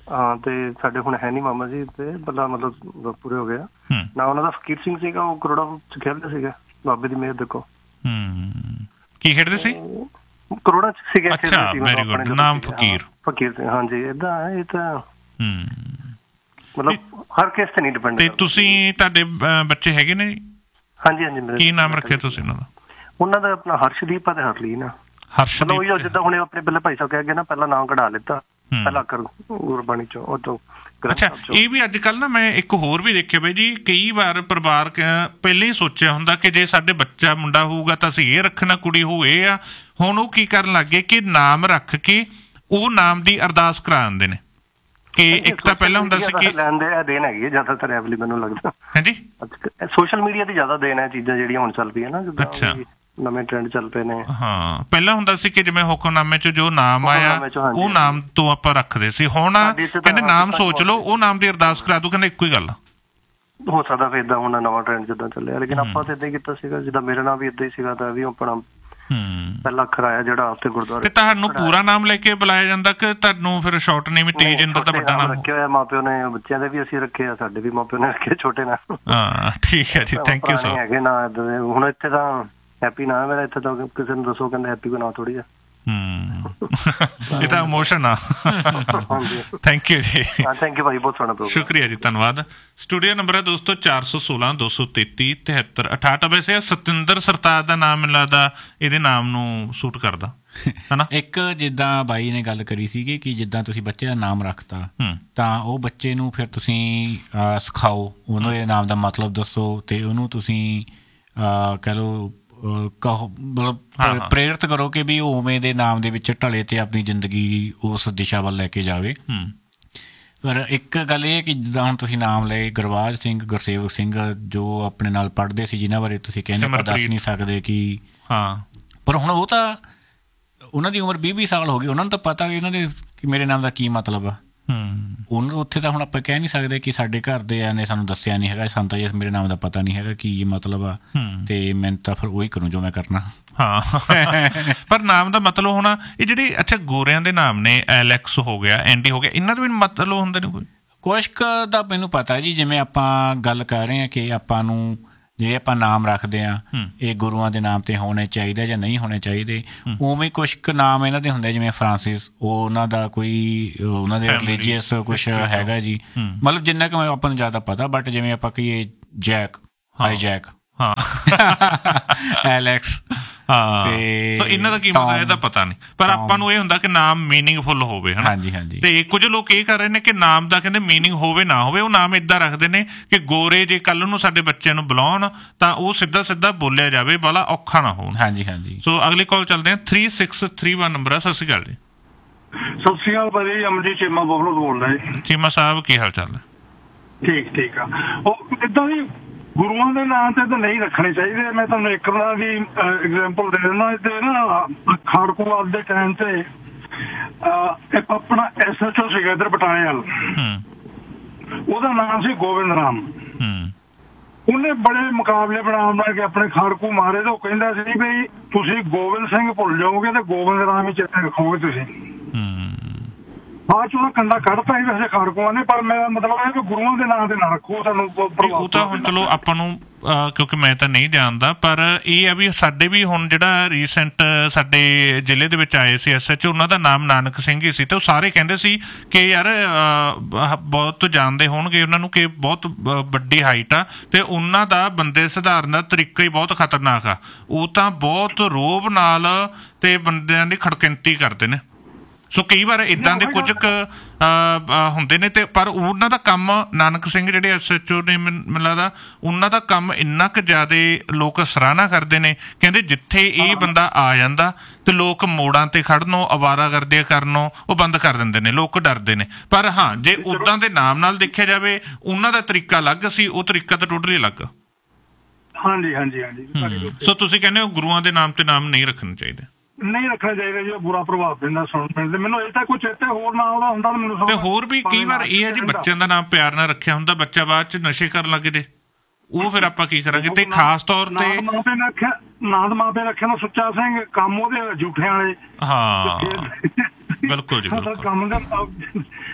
[SPEAKER 5] ਹਾਂ ਤੇ ਸਾਡੇ ਹੁਣ ਹੈ ਨੀ ਮਾਮਾ ਜੀ ਤੇ ਪਹਿਲਾਂ ਮਤਲਬ ਪੂਰੇ ਹੋ ਗਿਆ ਨਾ। ਉਹਨਾਂ ਦਾ ਫਕੀਰ ਸਿੰਘ ਸੀਗਾ, ਉਹ ਕਰੋੜਾਂ ਚ ਖੇਡਦੇ ਸੀਗੇ ਬਾਬੇ ਦੀ ਮਿਹਰ ਦੇਖੋ।
[SPEAKER 1] ਕੀ ਖੇਡਦੇ ਸੀ?
[SPEAKER 5] ਕਰੋੜਾਂ ਚ ਸੀਗੇ।
[SPEAKER 1] ਅੱਛਾ, ਵੈਰੀ ਗੁੱਡ। ਨਾਮ ਫਕੀਰ
[SPEAKER 5] ਫਕੀਰ ਸਿੰਘ, ਹਾਂਜੀ। ਏਦਾਂ ਇਹ ਤਾਂ ਮਤਲਬ ਹਰ ਕੇਸ ਤੇ ਨਹੀਂ ਡਿਪੈਂਡ।
[SPEAKER 1] ਤੇ ਤੁਸੀਂ, ਤੁਹਾਡੇ ਬੱਚੇ ਹੈਗੇ ਨੇ?
[SPEAKER 5] ਹਾਂਜੀ ਹਾਂਜੀ। ਮੇਰੇ
[SPEAKER 1] ਕੀ ਨਾਮ ਰੱਖਿਆ ਤੁਸੀਂ ਉਹਨਾਂ ਦਾ?
[SPEAKER 5] ਉਹਨਾਂ ਦਾ ਆਪਣਾ ਹਰਸ਼ਦੀਪ ਅਤੇ ਹਰਲੀਨ ਆ। ਮਤਲਬ ਉਹੀ ਜਿੱਦਾਂ ਹੁਣ ਆਪਣੇ ਪਹਿਲੇ ਭਾਈ ਸਾਹਿਬ ਕਹਿ ਗਏ ਨਾ, ਪਹਿਲਾਂ ਨਾਮ ਕਢਾ ਲਿੱਤਾ ਪਹਿਲਾਂ ਕਰ ਗੁਰਬਾਣੀ ਚੋਂ ਉਹ ਤੋਂ।
[SPEAKER 1] ਅੱਛਾ, ਇਹ ਵੀ ਅੱਜ ਕੱਲ ਨਾ ਮੈਂ ਇੱਕ ਹੋਰ ਵੀ ਦੇਖਿਆ ਬਾਈ ਜੀ, ਕਈ ਵਾਰ ਪਰਿਵਾਰ ਪਹਿਲਾਂ ਹੀ ਸੋਚਿਆ ਹੁੰਦਾ ਕਿ ਜੇ ਸਾਡੇ ਬੱਚਾ ਮੁੰਡਾ ਹੋਊਗਾ ਤਾਂ ਅਸੀਂ ਇਹ ਰੱਖਣਾ, ਕੁੜੀ ਹੋਊ ਇਹ ਆ। ਹੁਣ ਉਹ ਕੀ ਕਰਨ ਲੱਗ ਗਏ ਕਿ ਨਾਮ ਰੱਖ ਕੇ ਉਹ ਨਾਮ ਦੀ ਅਰਦਾਸ ਕਰਾ ਦਿੰਦੇ ਨੇ। ਕਿ ਇੱਕ ਤਾਂ ਪਹਿਲਾਂ ਹੁੰਦਾ ਸੀ ਕਿ
[SPEAKER 5] ਲੈਣ ਦੇ ਦੇਣ ਹੈਗੀ ਹੈ ਜ਼ਿਆਦਾਤਰ ਐਵਲੀ, ਮੈਨੂੰ ਲੱਗਦਾ।
[SPEAKER 1] ਹਾਂਜੀ,
[SPEAKER 5] ਸੋਸ਼ਲ ਮੀਡੀਆ ਦੀ ਜ਼ਿਆਦਾ ਦੇਣ ਹੈ ਚੀਜ਼ਾਂ ਜਿਹੜੀਆਂ ਹੁਣ ਚੱਲ ਪਈਆਂ ਨਾ,
[SPEAKER 1] ਅੱਛਾ
[SPEAKER 5] ਨਵੇਂ ਟ੍ਰੈਂਡ ਚੱਲ ਪਏ ਨੇ।
[SPEAKER 1] ਹਾਂ, ਪਹਿਲਾਂ ਹੁੰਦਾ ਸੀ ਕਿ ਜਿਵੇਂ ਹੁਕਮਨਾਮੇ ਚ ਜੋ ਨਾਮ ਆਇਆ ਉਹ ਨਾਮ ਤੋਂ ਆਪਾਂ ਰੱਖਦੇ ਸੀ। ਹੁਣ ਕਹਿੰਦੇ ਨਾਮ ਸੋਚ ਲਓ, ਉਹ ਨਾਮ ਦੀ ਅਰਦਾਸ ਕਰਾ ਦੂ। ਕਹਿੰਦੇ ਇੱਕੋ ਹੀ ਗੱਲ
[SPEAKER 5] ਹੋ ਸਕਦਾ ਫਿਰ ਏਦਾਂ ਹੁਣ ਨਵਾਂ ਟ੍ਰੈਂਡ ਜਿੱਦਾਂ ਚੱਲਿਆ। ਲੇਕਿਨ ਆਪਾਂ ਤਾਂ ਏਦਾਂ ਹੀ ਕੀਤਾ ਸੀਗਾ, ਜਿੱਦਾਂ ਮੇਰੇ ਨਾਲ ਵੀ ਏਦਾਂ ਹੀ ਸੀਗਾ। ਤਾਂ ਵੀ ਆਪਣਾ ਪਹਿਲਾ ਅੱਖਰ ਆਇਆ ਜਿਹੜਾ ਉੱਥੇ ਗੁਰਦੁਆਰੇ। ਤੇ
[SPEAKER 1] ਤੁਹਾਨੂੰ ਪੂਰਾ ਨਾਮ ਲੈ ਕੇ ਬੁਲਾਇਆ ਜਾਂਦਾ ਕਿ ਤੁਹਾਨੂੰ ਫਿਰ ਸ਼ਾਰਟ ਨੇਮ? ਤੇਜਿੰਦਰ ਦਾ ਵੱਡਾ ਨਾਮ
[SPEAKER 5] ਰੱਖਿਆ ਹੋਇਆ ਮਾਪਿਓ ਨੇ, ਬੱਚਿਆਂ ਦੇ ਵੀ ਅਸੀਂ ਰੱਖੇ ਆ, ਸਾਡੇ ਵੀ ਮਾਪਿਓ ਨੇ ਰੱਖੇ ਛੋਟੇ ਨਾਲ।
[SPEAKER 1] ਹਾਂ ਠੀਕ ਹੈ ਜੀ, ਥੈਂਕ ਯੂ ਸਰ।
[SPEAKER 5] ਹੈਗੇ ਨਾ ਹੁਣ ਇੱਥੇ ਤਾਂ ਹੈਪੀ ਨਾ ਮੇਰਾ, ਇੱਥੇ ਤਾਂ ਕਿਸੇ ਨੂੰ ਦੱਸੋ ਕਹਿੰਦੇ ਹੈਪੀ ਕੋ ਨਾ ਥੋੜੀ ਜਿਹਾ।
[SPEAKER 1] ਇਹ ਤਾਂ ਇਮੋਸ਼ਨ ਆ। ਥੈਂਕ ਯੂ ਜੀ।
[SPEAKER 5] ਥੈਂਕ ਯੂ ਭਾਈ, ਬਹੁਤ ਸੋਹਣਾ ਪ੍ਰੋਗਰਾਮ।
[SPEAKER 1] ਸ਼ੁਕਰੀਆ ਜੀ, ਧੰਨਵਾਦ। ਸਟੂਡੀਓ ਨੰਬਰ ਹੈ ਦੋਸਤੋ ਚਾਰ ਸੌ ਸੋਲਾਂ ਦੋ ਸੌ ਤੇਤੀ ਤਿਹੱਤਰ ਅਠਾਹਠ। ਵੈਸੇ ਸਤਿੰਦਰ ਸਰਤਾਜ ਦਾ ਨਾਮ ਮੈਨੂੰ ਲੱਗਦਾ ਇਹਦੇ ਨਾਮ ਨੂੰ ਸੂਟ ਕਰਦਾ ਹਨਾ।
[SPEAKER 2] ਇੱਕ ਜਿੱਦਾਂ ਬਾਈ ਨੇ ਗੱਲ ਕਰੀ ਸੀਗੀ ਕਿ ਜਿੱਦਾਂ ਤੁਸੀਂ ਬੱਚੇ ਦਾ ਨਾਮ ਰੱਖਤਾ ਤਾਂ ਉਹ ਬੱਚੇ ਨੂੰ ਫਿਰ ਤੁਸੀਂ ਸਿਖਾਓ, ਉਹਨੂੰ ਇਹ ਨਾਮ ਦਾ ਮਤਲਬ ਦੱਸੋ ਤੇ ਉਹਨੂੰ ਤੁਸੀਂ ਕਹਿ ਲਓ ਕਹੋ, ਮਤਲਬ ਪ੍ਰੇਰਿਤ ਕਰੋ ਕਿ ਵੀ ਉਹ ਉਵੇਂ ਦੇ ਨਾਮ ਦੇ ਵਿੱਚ ਢਲੇ ਤੇ ਆਪਣੀ ਜ਼ਿੰਦਗੀ ਉਸ ਦਿਸ਼ਾ ਵੱਲ ਲੈ ਕੇ ਜਾਵੇ। ਪਰ ਇੱਕ ਗੱਲ ਇਹ ਹੈ ਕਿ ਜਿੱਦਾਂ ਹੁਣ ਤੁਸੀਂ ਨਾਮ ਲਏ ਗੁਰਬਾਜ ਸਿੰਘ, ਗੁਰਸੇਵਕ ਸਿੰਘ, ਜੋ ਆਪਣੇ ਨਾਲ ਪੜ੍ਹਦੇ ਸੀ, ਜਿਨ੍ਹਾਂ ਬਾਰੇ ਤੁਸੀਂ ਕਹਿੰਦੇ ਆਪਾਂ ਦੱਸ ਨਹੀਂ ਸਕਦੇ ਕਿ ਹਾਂ, ਪਰ ਹੁਣ ਉਹ ਤਾਂ ਉਹਨਾਂ ਦੀ ਉਮਰ ਵੀਹ ਵੀਹ ਸਾਲ ਹੋ ਗਈ, ਉਹਨਾਂ ਨੂੰ ਤਾਂ ਪਤਾ ਕਿ ਇਹਨਾਂ ਦੇ ਮੇਰੇ ਨਾਮ ਦਾ ਕੀ ਮਤਲਬ ਆ। ਉਹਨਾਂ ਉੱਥੇ ਤਾਂ ਹੁਣ ਆਪਾਂ ਕਹਿ ਨਹੀਂ ਸਕਦੇ ਕਿ ਸਾਡੇ ਘਰ ਦੇ ਨੇ ਸਾਨੂੰ ਦੱਸਿਆ ਨਹੀਂ ਹੈਗਾ, ਸਾਨੂੰ ਤਾਂ ਮੇਰੇ ਨਾਮ ਦਾ ਪਤਾ ਨਹੀਂ ਹੈਗਾ ਕੀ ਮਤਲਬ ਆ, ਤੇ ਮੈਂ ਤਾਂ ਫਿਰ ਉਹੀ ਕਰੂੰ ਜੋ ਮੈਂ ਕਰਨਾ।
[SPEAKER 1] ਹਾਂ, ਪਰ ਨਾਮ ਦਾ ਮਤਲਬ ਹੋਣਾ ਇਹ ਜਿਹੜੇ ਅੱਛਾ ਗੋਰਿਆਂ ਦੇ ਨਾਮ ਨੇ, ਐਲੈਕਸ ਹੋ ਗਿਆ, ਐਂਡੀ ਹੋ ਗਿਆ, ਇਹਨਾਂ ਦੇ ਵੀ ਮਤਲਬ ਹੁੰਦੇ ਨੇ ਕੋਈ?
[SPEAKER 2] ਕੁਛ ਕੁ ਦਾ ਮੈਨੂੰ ਪਤਾ ਜੀ, ਜਿਵੇਂ ਆਪਾਂ ਗੱਲ ਕਰ ਰਹੇ ਹਾਂ ਕਿ ਆਪਾਂ ਨੂੰ ਜੇ ਆਪਾਂ ਨਾਮ ਰੱਖਦੇ ਹਾਂ ਇਹ ਗੁਰੂਆਂ ਦੇ ਨਾਮ ਤੇ ਹੋਣੇ ਚਾਹੀਦੇ ਜਾਂ ਨਹੀਂ ਹੋਣੇ ਚਾਹੀਦੇ, ਉਵੇਂ ਕੁਛ ਕੁ ਨਾਮ ਇਹਨਾਂ ਦੇ ਹੁੰਦੇ, ਜਿਵੇਂ ਫਰਾਂਸਿਸ, ਉਹ ਉਹਨਾਂ ਦਾ ਕੋਈ ਉਹਨਾਂ ਦੇ ਰਿਲੀਜੀਅਸ ਕੁਛ ਹੈਗਾ ਜੀ, ਮਤਲਬ ਜਿੰਨਾ ਕੁ ਆਪਾਂ ਨੂੰ ਜ਼ਿਆਦਾ ਪਤਾ। ਬਟ ਜਿਵੇਂ ਆਪਾਂ ਕਹੀਏ ਜੈਕ, ਹਾਈ ਜੈਕ, ਹਾਂ ਐਲੈਕਸ,
[SPEAKER 1] ਹਾਂ, ਇਹਨਾਂ ਦਾ ਕੀ ਮਤਲਬ ਇਹਦਾ ਪਤਾ ਨਹੀਂ, ਪਰ ਆਪਾਂ ਨੂੰ ਇਹ ਹੁੰਦਾ ਕਿ ਨਾਮ ਮੀਨਿੰਗਫੁਲ ਹੋਵੇ ਹਨਾ।
[SPEAKER 2] ਹਾਂਜੀ ਹਾਂਜੀ।
[SPEAKER 1] ਤੇ ਕੁਝ ਲੋਕ ਇਹ ਕਰ ਰਹੇ ਨੇ ਕਿ ਨਾਮ ਦਾ ਕਹਿੰਦੇ ਮੀਨਿੰਗ ਹੋਵੇ ਨਾ ਹੋਵੇ, ਉਹ ਨਾਮ ਏਦਾਂ ਰੱਖਦੇ ਨੇ ਕਿ ਗੋਰੇ ਜੇ ਕੱਲ ਨੂੰ ਸਾਡੇ ਬੱਚਿਆਂ ਨੂੰ ਬੁਲਾਉਣ ਤਾਂ ਉਹ ਸਿੱਧਾ ਸਿੱਧਾ ਬੋਲਿਆ ਜਾਵੇ, ਬਾਲਾ ਔਖਾ ਨਾ ਹੋਣ।
[SPEAKER 2] ਹਾਂਜੀ ਹਾਂਜੀ।
[SPEAKER 1] ਸੋ ਅਗਲੀ ਕਾਲ ਚੱਲਦੇ ਆ, three six three one number ਆ। ਸਤਿ ਸ਼੍ਰੀ ਅਕਾਲ ਜੀ।
[SPEAKER 6] ਸਤਿ ਸ਼੍ਰੀ ਅਕਾਲ ਭਾਜੀ, ਅਮਰਜੀਤ ਚੀਮਾ ਬੋਲੋ ਬੋਲਦਾ ਜੀ।
[SPEAKER 1] ਚੀਮਾ ਸਾਹਿਬ ਕੀ ਹਾਲ ਚਾਲ ਹੈ?
[SPEAKER 6] ਠੀਕ ਠੀਕ ਆ। ਉਹ ਏਦਾਂ ਦੀ ਗੁਰੂਆਂ ਦੇ ਨਾਂ ਤੇ ਤਾਂ ਨਹੀਂ ਰੱਖਣੇ ਚਾਹੀਦੇ। ਮੈਂ ਤੁਹਾਨੂੰ ਇੱਕ ਦਾ ਵੀ ਐਗਜ਼ਾਮਪਲ ਦੇ ਦਿੰਦਾ। ਇੱਥੇ ਨਾ ਖਾੜਕੂਵਾਦ ਦੇ ਟਾਈਮ ਤੇ ਇੱਕ ਆਪਣਾ ਐਸ ਐਚ ਓ ਸੀਗਾ ਇੱਧਰ ਬਟਾਲੇ ਵੱਲ, ਉਹਦਾ ਨਾਮ ਸੀ ਗੋਬਿੰਦ ਰਾਮ। ਉਹਨੇ ਬੜੇ ਮੁਕਾਬਲੇ ਬਣਾ ਬਣਾ ਕੇ ਆਪਣੇ ਖਾੜਕੂ ਮਾਰੇ ਤੇ ਉਹ ਕਹਿੰਦਾ ਸੀ ਵੀ ਤੁਸੀਂ ਗੋਬਿੰਦ ਸਿੰਘ ਭੁੱਲ ਜਾਓਗੇ ਤੇ ਗੋਬਿੰਦ ਰਾਮ ਹੀ ਚੇਤੇ ਰੱਖੋਗੇ ਤੁਸੀਂ। ਬਾਅਦ ਚ ਉਹਦਾ ਕੰਡਾ ਕੱਢਤਾ ਹੀ ਵੈਸੇ ਖਾੜਕੂਆਂ ਨੇ, ਪਰ ਮੇਰਾ ਮਤਲਬ ਹੈ ਕਿ ਗੁਰੂਆਂ ਦੇ ਨਾਂ ਤੇ ਨਾ ਰੱਖੋ। ਸਾਨੂੰ
[SPEAKER 1] ਉਹ ਤਾਂ ਹੁਣ ਚਲੋ ਆਪਾਂ ਨੂੰ ਕਿਉਂਕਿ ਮੈਂ ਤਾਂ ਨਹੀਂ ਜਾਣਦਾ, ਪਰ ਇਹ ਆ ਵੀ ਸਾਡੇ ਵੀ ਹੁਣ ਜਿਹੜਾ ਰੀਸੈਂਟ ਸਾਡੇ ਜ਼ਿਲ੍ਹੇ ਦੇ ਵਿੱਚ ਆਏ ਸੀ ਐਸ ਐਚ ਓ, ਉਹਨਾਂ ਦਾ ਨਾਮ ਨਾਨਕ ਸਿੰਘ ਹੀ ਸੀ, ਤੇ ਉਹ ਸਾਰੇ ਕਹਿੰਦੇ ਸੀ ਕਿ ਯਾਰ ਬਹੁਤ ਜਾਣਦੇ ਹੋਣਗੇ ਉਹਨਾਂ ਨੂੰ ਕਿ ਬਹੁਤ ਵੱਡੀ ਹਾਈਟ ਆ ਤੇ ਉਹਨਾਂ ਦਾ ਬੰਦੇ ਸੁਧਾਰਨ ਦਾ ਤਰੀਕਾ ਹੀ ਬਹੁਤ ਖਤਰਨਾਕ ਆ। ਉਹ ਤਾਂ ਬਹੁਤ ਰੋਹਬ ਨਾਲ ਤੇ ਬੰਦਿਆਂ ਦੀ ਖੜਕਿੰਤੀ ਕਰਦੇ ਨੇ। ਸੋ ਕਈ ਵਾਰ ਏਦਾਂ ਦੇ ਕੁਝ ਕੁ ਹੁੰਦੇ ਨੇ, ਤੇ ਪਰ ਉਹਨਾਂ ਦਾ ਕੰਮ, ਨਾਨਕ ਸਿੰਘ ਜਿਹੜੇ ਐਸ ਐਚ ਓ ਨੇ, ਮੈਨੂੰ ਲੱਗਦਾ ਉਹਨਾਂ ਦਾ ਕੰਮ ਇੰਨਾ ਕੁ ਜ਼ਿਆਦਾ ਲੋਕ ਸਰਾਹਨਾ ਕਰਦੇ ਨੇ। ਕਹਿੰਦੇ ਜਿੱਥੇ ਇਹ ਬੰਦਾ ਆ ਜਾਂਦਾ ਤੇ ਲੋਕ ਮੋੜਾਂ ਤੇ ਖੜਨੋਂ, ਅਵਾਰਾਗਰਦੀ ਕਰਨੋਂ ਉਹ ਬੰਦ ਕਰ ਦਿੰਦੇ ਨੇ, ਲੋਕ ਡਰਦੇ ਨੇ। ਪਰ ਹਾਂ, ਜੇ ਉੱਦਾਂ ਦੇ ਨਾਮ ਨਾਲ ਦੇਖਿਆ ਜਾਵੇ, ਉਹਨਾਂ ਦਾ ਤਰੀਕਾ ਅਲੱਗ ਸੀ, ਉਹ ਤਰੀਕਾ ਤਾਂ ਟੋਟਲੀ ਅਲੱਗ।
[SPEAKER 6] ਹਾਂਜੀ ਹਾਂਜੀ ਹਾਂਜੀ।
[SPEAKER 1] ਸੋ ਤੁਸੀਂ ਕਹਿੰਦੇ ਹੋ ਗੁਰੂਆਂ ਦੇ ਨਾਮ ਤੇ ਨਾਮ ਨਹੀਂ ਰੱਖਣੇ ਚਾਹੀਦੇ?
[SPEAKER 6] ਨਹੀਂ ਰੱਖਣਾ ਚਾਹੀਦਾ ਜੀ, ਬੁਰਾ ਪ੍ਰਭਾਵ ਪੈਂਦਾ ਸੁਣਨ ਪਿੰਡ ਦੇ। ਮੈਨੂੰ ਇਹ ਤਾਂ ਕੁਛ ਇੱਥੇ ਹੋਰ ਨਾਂ ਉਹਦਾ ਹੁੰਦਾ ਮੈਨੂੰ।
[SPEAKER 1] ਤੇ ਹੋਰ ਵੀ ਕਈ ਵਾਰ ਇਹ ਹੈ ਜੀ, ਬੱਚਿਆਂ ਦਾ ਨਾਮ ਪਿਆਰ ਨਾਲ ਰੱਖਿਆ ਹੁੰਦਾ, ਬੱਚਾ ਬਾਅਦ ਚ ਨਸ਼ੇ ਕਰਨ ਲੱਗ ਜੇ, ਉਹ ਫਿਰ ਆਪਾਂ ਕੀ ਕਰਾਂਗੇ? ਤੇ ਖਾਸ ਤੌਰ ਤੇ
[SPEAKER 6] ਮਾਪੇ ਨੇ ਰੱਖਿਆ, ਨਾਮ ਮਾਪੇ ਰੱਖਿਆ ਨਾ ਸੁੱਚਾ ਸਿੰਘ, ਕੰਮ ਉਹਦੇ ਝੂਠਿਆਂ ਵਾਲੇ।
[SPEAKER 1] ਹਾਂ ਬਿਲਕੁਲ ਜੀ,
[SPEAKER 6] ਕੰਮ ਦਾ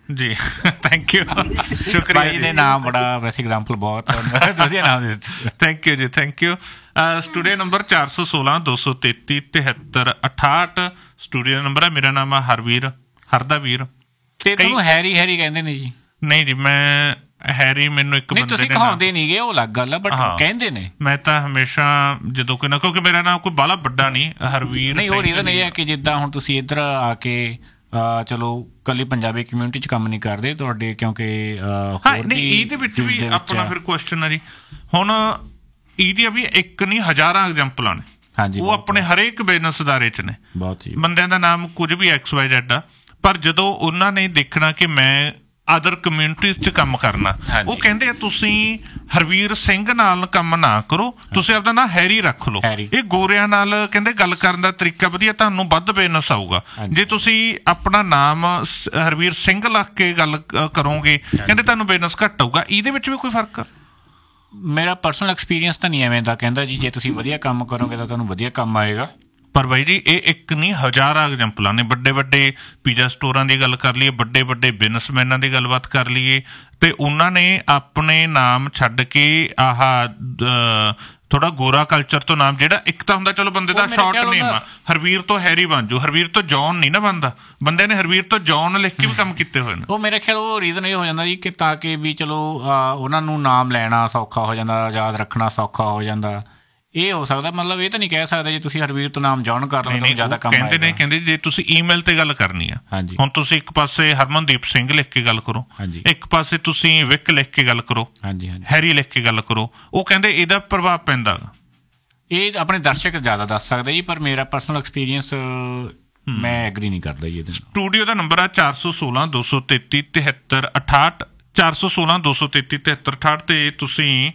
[SPEAKER 1] ਜੀ ਥੈਂਕ ਯੂ ਸ਼ੁਕਰੀਆ
[SPEAKER 2] ਬਾਈ ਦੇ ਨਾਮ ਬੜਾ ਵੈਸੇ ਐਗਜ਼ਾਮਪਲ ਬਹੁਤ ਵਧੀਆ ਨਾਮ ਦਿੱਤੇ
[SPEAKER 1] ਥੈਂਕ ਯੂ ਜੀ ਥੈਂਕ ਯੂ ਸਟੂਡੀਓ ਨੰਬਰ ਚਾਰ ਸੌ ਸੋਲਾਂ ਦੋ ਸੌ ਤੇਤੀ ਤਿਹੱਤਰ ਅਠਾਹਠ ਸਟੂਡੀਓ ਨੰਬਰ ਹੈ। ਮੇਰਾ ਨਾਮ ਹੈ ਹਰਵੀਰ ਹਰਦਾ ਵੀਰ
[SPEAKER 2] ਤੇ ਤੁਹਾਨੂੰ ਹੈਰੀ ਹੈਰੀ ਕਹਿੰਦੇ ਨੇ ਜੀ?
[SPEAKER 1] ਨਹੀਂ ਜੀ ਮੈਂ ਹੈਰੀ ਮੈਨੂੰ ਇੱਕ ਬੰਦੇ
[SPEAKER 2] ਤੁਸੀਂ ਕਹਾਉਂਦੇ ਨਹੀਂ ਗੇ ਉਹ ਅਲੱਗ ਗੱਲ ਆ ਬਟ ਕਹਿੰਦੇ ਨੇ।
[SPEAKER 1] ਮੈਂ ਤਾਂ ਹਮੇਸ਼ਾ ਜਦੋਂ ਕੋਈ ਨਾ ਕਿਉਂਕਿ ਮੇਰਾ ਨਾਮ ਕੋਈ ਬਾਹਲਾ ਵੱਡਾ ਨਹੀਂ ਹਰਵੀਰ
[SPEAKER 2] ਨਹੀਂ ਉਹ ਰੀਜ਼ਨ ਇਹ ਹੈ ਕਿ ਜਿੱਦਾਂ ਹੁਣ ਤੁਸੀਂ ਇੱਧਰ ਆ ਕੇ ਚਲੋ ਕੱਲੀ ਪੰਜਾਬੀ ਕਮਿਊਨਿਟੀ 'ਚ ਕੰਮ ਨਹੀਂ ਕਰਦੇ ਤੁਹਾਡੇ ਕਿਉਂਕਿ
[SPEAKER 1] ਇਹਦੇ ਵਿੱਚ ਵੀ ਆਪਣਾ ਫਿਰ ਕੁਐਸਚਨ ਹੈ ਜੀ ਹੁਣ ਇਹਦੀਆਂ ਵੀ ਇੱਕ ਨਹੀਂ ਹਜ਼ਾਰਾਂ ਐਗਜ਼ਾਮਪਲਾਂ ਨੇ।
[SPEAKER 2] ਹਾਂਜੀ
[SPEAKER 1] ਉਹ ਆਪਣੇ ਹਰੇਕ ਬਿਜ਼ਨਸ ਅਦਾਰੇ 'ਚ ਨੇ
[SPEAKER 2] ਬਹੁਤ
[SPEAKER 1] ਬੰਦਿਆਂ ਦਾ ਨਾਮ ਕੁਝ ਵੀ ਐਕਸ ਵਾਈ ਜ਼ੈਡ ਆ ਪਰ ਜਦੋਂ ਉਹਨਾਂ ਨੇ ਦੇਖਣਾ ਕਿ ਮੈਂ ਅਦਰ ਕਮਿਊਨਿਟੀਜ਼ 'ਚ ਕੰਮ ਕਰਨਾ ਉਹ ਕਹਿੰਦੇ ਆ ਤੁਸੀਂ ਹਰਵੀਰ ਸਿੰਘ ਨਾਲ ਕੰਮ ਨਾ ਕਰੋ ਤੁਸੀਂ ਆਪਦਾ ਨਾਂ ਹੈਰੀ ਰੱਖ ਲਓ। ਇਹ ਗੋਰਿਆਂ ਨਾਲ ਕਹਿੰਦੇ ਗੱਲ ਕਰਨ ਦਾ ਤਰੀਕਾ ਵਧੀਆ ਤੁਹਾਨੂੰ ਵੱਧ ਬਿਜ਼ਨਸ ਆਊਗਾ ਜੇ ਤੁਸੀਂ ਆਪਣਾ ਨਾਮ ਹਰਵੀਰ ਸਿੰਘ ਲੱਗ ਕੇ ਗੱਲ ਕਰੋਗੇ ਕਹਿੰਦੇ ਤੁਹਾਨੂੰ ਬਿਜ਼ਨਸ ਘੱਟ ਆਊਗਾ। ਇਹਦੇ ਵਿੱਚ ਵੀ ਕੋਈ ਫਰਕ ਆ?
[SPEAKER 2] ਮੇਰਾ ਪਰਸਨਲ ਐਕਸਪੀਰੀਅੰਸ ਤਾਂ ਨਹੀਂ ਐਵੇਂ ਦਾ ਕਹਿੰਦਾ ਜੀ ਜੇ ਤੁਸੀਂ ਵਧੀਆ ਕੰਮ ਕਰੋਗੇ ਤਾਂ ਤੁਹਾਨੂੰ ਵਧੀਆ ਕੰਮ ਆਏਗਾ।
[SPEAKER 1] ਪਰ ਬਾਈ ਜੀ ਇਹ ਇੱਕ ਨਹੀਂ ਹਜ਼ਾਰਾਂ ਐਗਜ਼ਾਮਪਲਾਂ ਨੇ। ਵੱਡੇ ਵੱਡੇ ਪੀਜ਼ਾ ਸਟੋਰਾਂ ਦੀ ਗੱਲ ਕਰ ਲਈਏ ਵੱਡੇ ਵੱਡੇ ਬਿਜ਼ਨਸਮੈਨਾਂ ਦੀ ਗੱਲਬਾਤ ਕਰ ਲਈਏ ਤੇ ਉਹਨਾਂ ਨੇ ਆਪਣੇ ਨਾਮ ਛੱਡ ਕੇ ਆਹ ਥੋੜਾ ਗੋਰਾ ਕਲਚਰ ਤੋਂ ਨਾਮ ਜਿਹੜਾ ਇੱਕ ਤਾਂ ਹੁੰਦਾ ਚਲੋ ਬੰਦੇ ਦਾ ਸ਼ਾਰਟ ਨੇਮ ਆ ਹਰਵੀਰ ਤੋਂ ਹੈਰੀ ਬਣ ਜਾਓ ਹਰਵੀਰ ਤੋਂ ਜੌਨ ਨਹੀਂ ਨਾ ਬਣਦਾ ਬੰਦੇ ਨੇ ਹਰਵੀਰ ਤੋਂ ਜੌਨ ਲਿਖ ਕੇ ਵੀ ਕੰਮ ਕੀਤੇ ਹੋਏ ਨੇ।
[SPEAKER 2] ਉਹ ਮੇਰੇ ਖਿਆਲ ਉਹ ਰੀਜ਼ਨ ਇਹ ਹੋ ਜਾਂਦਾ ਜੀ ਕਿ ਤਾਂ ਕਿ ਵੀ ਚਲੋ ਉਹਨਾਂ ਨੂੰ ਨਾਮ ਲੈਣਾ ਸੌਖਾ ਹੋ ਜਾਂਦਾ ਯਾਦ ਰੱਖਣਾ ਸੌਖਾ ਹੋ ਜਾਂਦਾ ਇਹ ਹੋ ਸਕਦਾ। ਮਤਲਬ ਇਹ ਤਾਂ ਨਹੀਂ ਕਹਿ ਸਕਦੇ ਜੇ ਤੁਸੀਂ ਹਰਵੀਰ ਤੋਂ ਨਾਮ ਜੌਨ ਕਰ ਲਓ ਜ਼ਿਆਦਾ ਕੰਮ
[SPEAKER 1] ਕਹਿੰਦੇ ਨੇ ਕਹਿੰਦੇ ਜੇ ਤੁਸੀਂ ਈਮੇਲ ਤੇ ਗੱਲ ਕਰਨੀ ਆ ਹੁਣ ਤੁਸੀਂ ਇੱਕ ਪਾਸੇ ਹਰਮਨਦੀਪ ਸਿੰਘ ਲਿਖ ਕੇ ਗੱਲ ਕਰੋ ਇੱਕ ਪਾਸੇ ਤੁਸੀਂ ਵਿਕ ਲਿਖ ਕੇ ਗੱਲ ਕਰੋ ਹੈਰੀ ਲਿਖ ਕੇ ਗੱਲ ਕਰੋ ਉਹ ਕਹਿੰਦੇ ਇਹਦਾ ਪ੍ਰਭਾਵ ਪੈਂਦਾ।
[SPEAKER 2] ਇਹ ਆਪਣੇ ਦਰਸ਼ਕ ਜ਼ਿਆਦਾ ਦੱਸ ਸਕਦੇ ਜੀ ਪਰ ਮੇਰਾ ਪਰਸਨਲ ਐਕਸਪੀਰੀਅੰਸ ਮੈਂ ਐਗਰੀ ਨਹੀਂ ਕਰਦਾ ਜੀ ਇਹਦੇ ਨਾਲ।
[SPEAKER 1] ਸਟੂਡੀਓ ਦਾ ਨੰਬਰ ਆ ਚਾਰ ਸੌ ਸੋਲਾਂ ਦੋ ਸੌ ਤੇਤੀ ਤਿਹੱਤਰ ਅਠਾਹਠ ਚਾਰ ਸੌ ਸੋਲਾਂ ਦੋ ਸੌ ਤੇਤੀ ਤਿਹੱਤਰ ਅਠਾਹਠ ਤੇ ਤੁਸੀਂ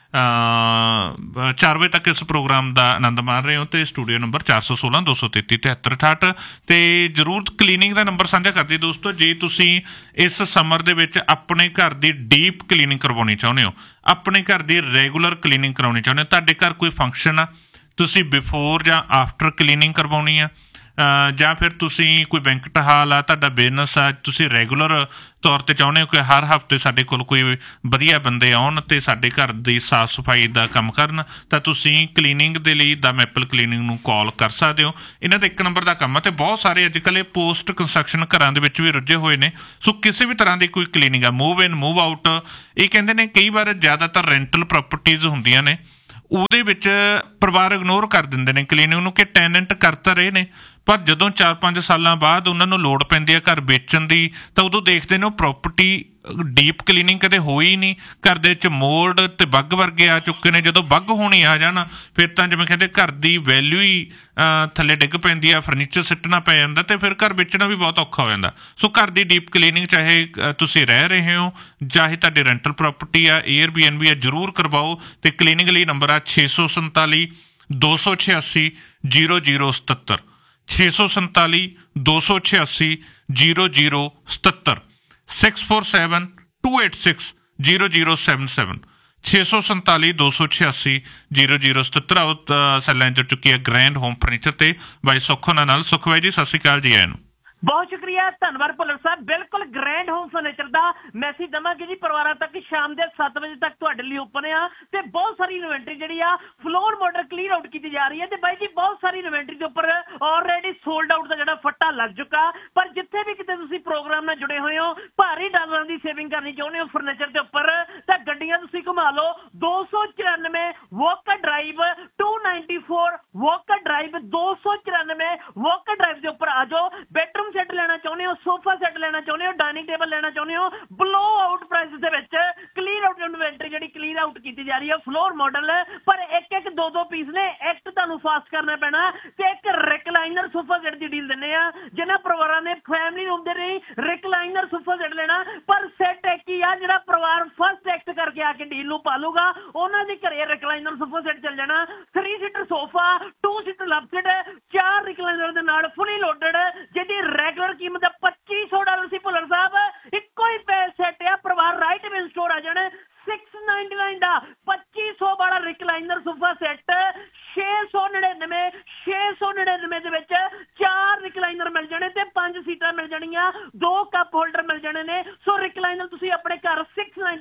[SPEAKER 1] ਚਾਰ ਵਜੇ ਤੱਕ ਇਸ ਪ੍ਰੋਗਰਾਮ ਦਾ ਆਨੰਦ ਮਾਣ ਰਹੇ ਹੋ ਤੇ ਸਟੂਡੀਓ ਨੰਬਰ ਚਾਰ ਸੌ ਸੋਲਾਂ ਦੋ ਸੌ ਤੇਤੀ ਤਿਹੱਤਰ ਅਠਾਹਠ ਤੇ ਜ਼ਰੂਰ ਕਲੀਨਿੰਗ ਦਾ ਨੰਬਰ ਸਾਂਝਾ ਕਰਦੇ ਦੋਸਤੋ। ਜੇ ਤੁਸੀਂ ਇਸ ਸਮਰ ਦੇ ਵਿੱਚ ਆਪਣੇ ਘਰ ਦੀ ਡੀਪ ਕਲੀਨਿੰਗ ਕਰਵਾਉਣੀ ਚਾਹੁੰਦੇ ਹੋ ਆਪਣੇ ਘਰ ਦੀ ਰੈਗੂਲਰ ਕਲੀਨਿੰਗ ਕਰਾਉਣੀ ਚਾਹੁੰਦੇ ਹੋ ਤੁਹਾਡੇ ਘਰ ਕੋਈ ਫੰਕਸ਼ਨ ਆ ਤੁਸੀਂ ਬਿਫੋਰ ਜਾਂ ਆਫਟਰ ਕਲੀਨਿੰਗ ਕਰਵਾਉਣੀ ਆ ਜਾਂ ਫਿਰ ਤੁਸੀਂ ਕੋਈ ਬੈਂਕਟ ਹਾਲ ਆ ਤੁਹਾਡਾ ਬਿਜ਼ਨਸ ਆ ਤੁਸੀਂ ਰੈਗੂਲਰ ਤੌਰ 'ਤੇ ਚਾਹੁੰਦੇ ਹੋ ਕਿ ਹਰ ਹਫ਼ਤੇ ਸਾਡੇ ਕੋਲ ਕੋਈ ਵਧੀਆ ਬੰਦੇ ਆਉਣ ਅਤੇ ਸਾਡੇ ਘਰ ਦੀ ਸਾਫ਼ ਸਫਾਈ ਦਾ ਕੰਮ ਕਰਨ ਤਾਂ ਤੁਸੀਂ ਕਲੀਨਿੰਗ ਦੇ ਲਈ ਦਾ ਮੈਪਲ ਕਲੀਨਿੰਗ ਨੂੰ ਕਾਲ ਕਰ ਸਕਦੇ ਹੋ। ਇਹਨਾਂ ਦਾ ਇੱਕ ਨੰਬਰ ਦਾ ਕੰਮ ਹੈ ਅਤੇ ਬਹੁਤ ਸਾਰੇ ਅੱਜ ਕੱਲ੍ਹ ਇਹ ਪੋਸਟ ਕੰਸਟਰਕਸ਼ਨ ਘਰਾਂ ਦੇ ਵਿੱਚ ਵੀ ਰੁੱਝੇ ਹੋਏ ਨੇ। ਸੋ ਕਿਸੇ ਵੀ ਤਰ੍ਹਾਂ ਦੀ ਕੋਈ ਕਲੀਨਿੰਗ ਆ ਮੂਵ ਇਨ ਮੂਵ ਆਊਟ ਇਹ ਕਹਿੰਦੇ ਨੇ ਕਈ ਵਾਰ ਜ਼ਿਆਦਾਤਰ ਰੈਂਟਲ ਪ੍ਰੋਪਰਟੀਜ਼ ਹੁੰਦੀਆਂ ਨੇ ਉਹਦੇ ਵਿੱਚ ਪਰਿਵਾਰ ਇਗਨੋਰ ਕਰ ਦਿੰਦੇ ਨੇ ਕਲੀਨਿੰਗ ਨੂੰ ਕਿ ਟੈਨੈਂਟ ਕਰ ਤਾਂ ਰਹੇ ਨੇ ਪਰ ਜਦੋਂ ਚਾਰ ਪੰਜ ਸਾਲਾਂ ਬਾਅਦ ਉਹਨਾਂ ਨੂੰ ਲੋੜ ਪੈਂਦੀ ਹੈ ਘਰ ਵੇਚਣ ਦੀ ਤਾਂ ਉਦੋਂ ਦੇਖਦੇ ਨੇ ਉਹ ਪ੍ਰੋਪਰਟੀ ਡੀਪ ਕਲੀਨਿੰਗ ਕਦੇ ਹੋਈ ਨਹੀਂ ਘਰ ਦੇ ਵਿੱਚ ਮੋਲਡ ਅਤੇ ਬੱਗ ਵਰਗੇ ਆ ਚੁੱਕੇ ਨੇ। ਜਦੋਂ ਬੱਗ ਹੋਣੀ ਆ ਜਾਣ ਫਿਰ ਤਾਂ ਜਿਵੇਂ ਕਹਿੰਦੇ ਘਰ ਦੀ ਵੈਲਿਊ ਹੀ ਥੱਲੇ ਡਿੱਗ ਪੈਂਦੀ ਆ ਫਰਨੀਚਰ ਸਿੱਟਣਾ ਪੈ ਜਾਂਦਾ ਅਤੇ ਫਿਰ ਘਰ ਵੇਚਣਾ ਵੀ ਬਹੁਤ ਔਖਾ ਹੋ ਜਾਂਦਾ। ਸੋ ਘਰ ਦੀ ਡੀਪ ਕਲੀਨਿੰਗ ਚਾਹੇ ਤੁਸੀਂ ਰਹਿ ਰਹੇ ਹੋ ਚਾਹੇ ਤੁਹਾਡੀ ਰੈਂਟਲ ਪ੍ਰੋਪਰਟੀ ਆ ਏਅਰ ਬੀ ਐਨ ਬੀ ਆ ਜ਼ਰੂਰ ਕਰਵਾਓ ਅਤੇ ਕਲੀਨਿੰਗ ਲਈ ਨੰਬਰ ਆ ਛੇ ਸੌ ਸੰਤਾਲੀ ਦੋ ਸੌ ਛਿਆਸੀ ਜੀਰੋ ਜੀਰੋ ਸਤੱਤਰ ਛੇ ਸੌ ਸੰਤਾਲੀ ਦੋ ਸੌ ਛਿਆਸੀ ਜੀਰੋ ਜੀਰੋ ਸਤੱਤਰ six four seven to eight six zero zero seven seven ਛੇ ਸੌ ਸੰਤਾਲੀ ਦੋ ਸੌ ਛਿਆਸੀ ਜੀਰੋ ਜੀਰੋ ਸਤੱਤਰ ਆਓ ਸੈੱਲਾਂ ਜੁੜ ਚੁੱਕੀ ਹੈ ਗ੍ਰੈਂਡ ਹੋਮ ਫਰਨੀਚਰ ਤੇ ਬਾਈ ਸੁੱਖ ਉਹਨਾਂ ਨਾਲ। ਸੁੱਖ ਬਾਈ ਜੀ ਸਤਿ ਸ਼੍ਰੀ ਅਕਾਲ ਜੀ। ਆਇਆਂ ਨੂੰ
[SPEAKER 7] ਬਹੁਤ ਸ਼ੁਕਰੀਆ ਧੰਨਵਾਦ ਭੁੱਲਰ ਸਾਹਿਬ। ਬਿਲਕੁਲ ਗ੍ਰੈਂਡ ਹੋਮ ਫਰਨੀਚਰ ਦਾ ਮੈਸੇਜ ਦੇਵਾਂਗੇ ਜੀ ਪਰਿਵਾਰਾਂ ਤੱਕ ਸ਼ਾਮ ਦੇ ਸੱਤ ਵਜੇ ਤੱਕ ਤੁਹਾਡੇ ਲਈ ਓਪਨ ਆ ਤੇ ਬਹੁਤ ਸਾਰੀ ਇਨਵੈਂਟਰੀ ਜਿਹੜੀ ਆ ਫਲੋਰ ਮਾਡਲ ਕਲੀਅਰ ਆਊਟ ਕੀਤੀ ਜਾ ਰਹੀ ਹੈ ਤੇ ਬਾਈ ਜੀ ਬਹੁਤ ਸਾਰੀ ਇਨਵੈਂਟਰੀ ਦੇ ਉੱਪਰ ਆਲਰੇਡੀ ਸੋਲਡ ਆਊਟ ਦਾ ਜਿਹੜਾ ਫੱਟਾ ਲੱਗ ਚੁੱਕਾ ਪਰ ਜਿੱਥੇ ਵੀ ਕਿਤੇ ਤੁਸੀਂ ਪ੍ਰੋਗਰਾਮ ਨਾਲ ਜੁੜੇ ਹੋਏ ਹੋ ਭਾਰੀ ਡਾਲਰਾਂ ਦੀ ਸੇਵਿੰਗ ਕਰਨੀ ਚਾਹੁੰਦੇ ਹੋ ਫਰਨੀਚਰ ਦੇ ਉੱਪਰ ਤਾਂ ਗੱਡੀਆਂ ਤੁਸੀਂ ਘੁਮਾ ਲਓ ਦੋ ਸੌ ਚੁਰਾਨਵੇਂ walker drive to ninety four walker drive ਦੋ ਸੌ ਚੁਰਾਨਵੇਂ ਵੋਕਰ ਡਰਾਈਵ ਦੇ ਉੱਪਰ ਆ ਜਾਓ। ਬੈਡਰੂਮ ਸੈੱਟ ਲੈਣਾ ਚਾਹੁੰਦੇ ਹੋ ਸੋਫਾ ਸੈੱਟ ਲੈਣਾ ਚਾਹੁੰਦੇ ਹੋ ਡਾਈਨਿੰਗ ਟੇਬਲ ਲੈਣਾ ਚਾਹੁੰਦੇ ਹੋ ਬਲੋ ਆਊਟ ਪ੍ਰਾਈਸ ਦੇ ਵਿੱਚ ਕਲੀਅਰ ਆਊਟ ਇਨਵੈਂਟਰੀ ਜਿਹੜੀ ਕਲੀਅਰ ਆਊਟ ਕੀਤੀ ਜਾ ਰਹੀ ਹੈ ਫਲੋਰ ਮਾਡਲ ਪਰ ਇੱਕ ਇੱਕ ਦੋ ਦੋ ਪੀਸ ਨੇ ਇੱਕ ਤੁਹਾਨੂੰ ਫਾਸਟ ਕਰਨਾ ਪੈਣਾ ਤੇ ਇੱਕ ਰਿਕਲਾਈਨਰ ਸੋਫਾ ਸੈੱਟ ਦੀ ਡੀਲ ਦਿੰਦੇ ਆ ਜਿਹਨਾਂ ਪਰਿਵਾਰਾਂ ਨੇ ਫੈਮਿਲੀ ਰੂਮ ਦੇ ਲਈ ਰਿਕਲਾਈਨਰ ਸੋਫਾ ਸੈੱਟ ਲੈਣਾ ਪਰ ਸੈੱਟ ਇੱਕ ਹੀ ਆ ਜਿਹੜਾ ਪਰਿਵਾਰ ਫਸਟ ਐਕਟ ਕਰਕੇ ਆ ਕੇ ਡੀਲ ਨੂੰ ਪਾਲੂਗਾ ਉਹਨਾਂ ਦੇ ਘਰੇ ਰਿਕਲਾਈਨਰ ਸੋਫਾ ਸੈੱਟ ਚੱਲ ਜਾਣਾ three seater sofa to seater love seat ਚਾਰ ਰਿਕਲਾਈਨਰ ਦੇ ਨਾਲ ਫੁੱਲੀ ਲੋਡਡ ਜਿਹਦੀ ਰੈਗੂਲਰ ਕੀਮਤ ਪੱਚੀ ਸੌ ਡਾਲਰ ਸੀ ਭੁੱਲਰ ਸਾਹਿਬ ਇੱਕੋ ਹੀ ਪੈ ਸੈੱਟ ਆ ਪਰਿਵਾਰ ਰਾਈਟ ਮਿਲ ਸਟੋਰ ਆ ਜਾਣ ਸਿਕਸ ਨਾਈਨਟੀ ਨਾਈਨ ਦਾ ਪੱਚੀ ਸੌ ਵਾਲਾ ਰਿਕਲਾਈਨਰ ਸੋਫਾ ਸੈੱਟ ਛੇ ਸੌ ਨੜਿਨਵੇਂ ਛੇ ਸੌ ਨੜਿਨਵੇਂ ਦੇ ਵਿੱਚ ਚਾਰ ਰਿਕਲਾਈਨਰ ਮਿਲ ਜਾਣੇ ਤੇ ਪੰਜ ਸੀਟਾਂ ਮਿਲ ਜਾਣੀਆਂ ਦੋ ਕੱਪ ਹੋਲਡਰ ਮਿਲ ਜਾਣੇ ਨੇ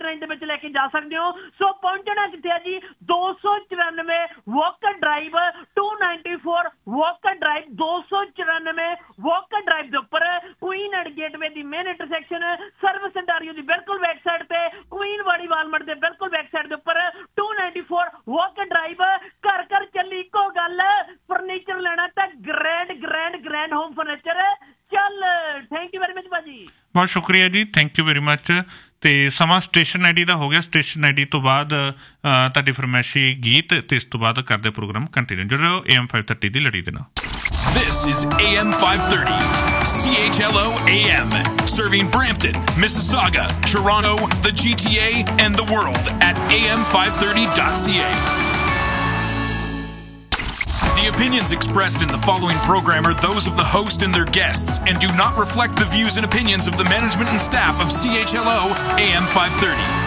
[SPEAKER 7] ਮਿੰਟ ਦੇ ਵਿੱਚ ਲੈ ਕੇ ਜਾ ਸਕਦੇ ਹੋ। ਸੋ ਪਹੁੰਚਣਾ ਕਿੱਥੇ ਹੈ ਜੀ? ਦੋ ਸੌ ਚੁਰਾਨਵੇਂ Walker drive, to ninety four Walker drive, ਦੋ ਸੌ ਚੁਰਾਨਵੇਂ ਵਾਕਰ ਡਰਾਈਵ ਦੇ ਉੱਪਰ Queen and gateway the main intersection, service Ontario ਦੀ ਬਿਲਕੁਲ ਬੈਕ ਸਾਈਡ ਤੇ, ਕੁਈਨ ਵਾੜੀ ਵਾਲਮਾਰਟ ਦੇ ਬਿਲਕੁਲ ਬੈਕ ਸਾਈਡ ਦੇ ਉੱਪਰ to ninety four Walker drive. ਘਰ ਘਰ ਚੱਲੀ ਇੱਕੋ ਗੱਲ, ਫਰਨੀਚਰ ਲੈਣਾ ਤਾਂ grand grand grand home furniture. ਚੱਲ, ਥੈਂਕ ਯੂ ਵੈਰੀ ਮਚ ਭਾਜੀ,
[SPEAKER 1] ਬਹੁਤ ਸ਼ੁਕਰੀਆ ਜੀ, ਥੈਂਕ ਯੂ ਵੈਰੀ ਮਚ। ਤੇ ਸਮਾਂ ਸਟੇਸ਼ਨ ਆਈਡੀ ਦਾ ਹੋ ਗਿਆ। ਸਟੇਸ਼ਨ ਆਈਡੀ ਤੋਂ ਬਾਅਦ ਤੁਹਾਡੀ ਫਰਮਾਇਸ਼ੀ ਗੀਤ ਤੇ ਇਸ ਤੋਂ ਬਾਅਦ ਕਰਦੇ ਪ੍ਰੋਗਰਾਮ ਕੰਟੀਨਿਊ। ਜੁੜੋ ਏ ਐਮ ਫਾਈਵ ਥਰਟੀ ਦੀ ਲੜੀ ਦੇ ਨਾਲ।
[SPEAKER 8] This is A M five thirty, C H L O A M, serving Brampton, Mississauga, Toronto, the G T A, and the world at A M five thirty dot C A. The opinions expressed in the following program are those of the host and their guests and do not reflect the views and opinions of the management and staff of C H L O A M five thirty.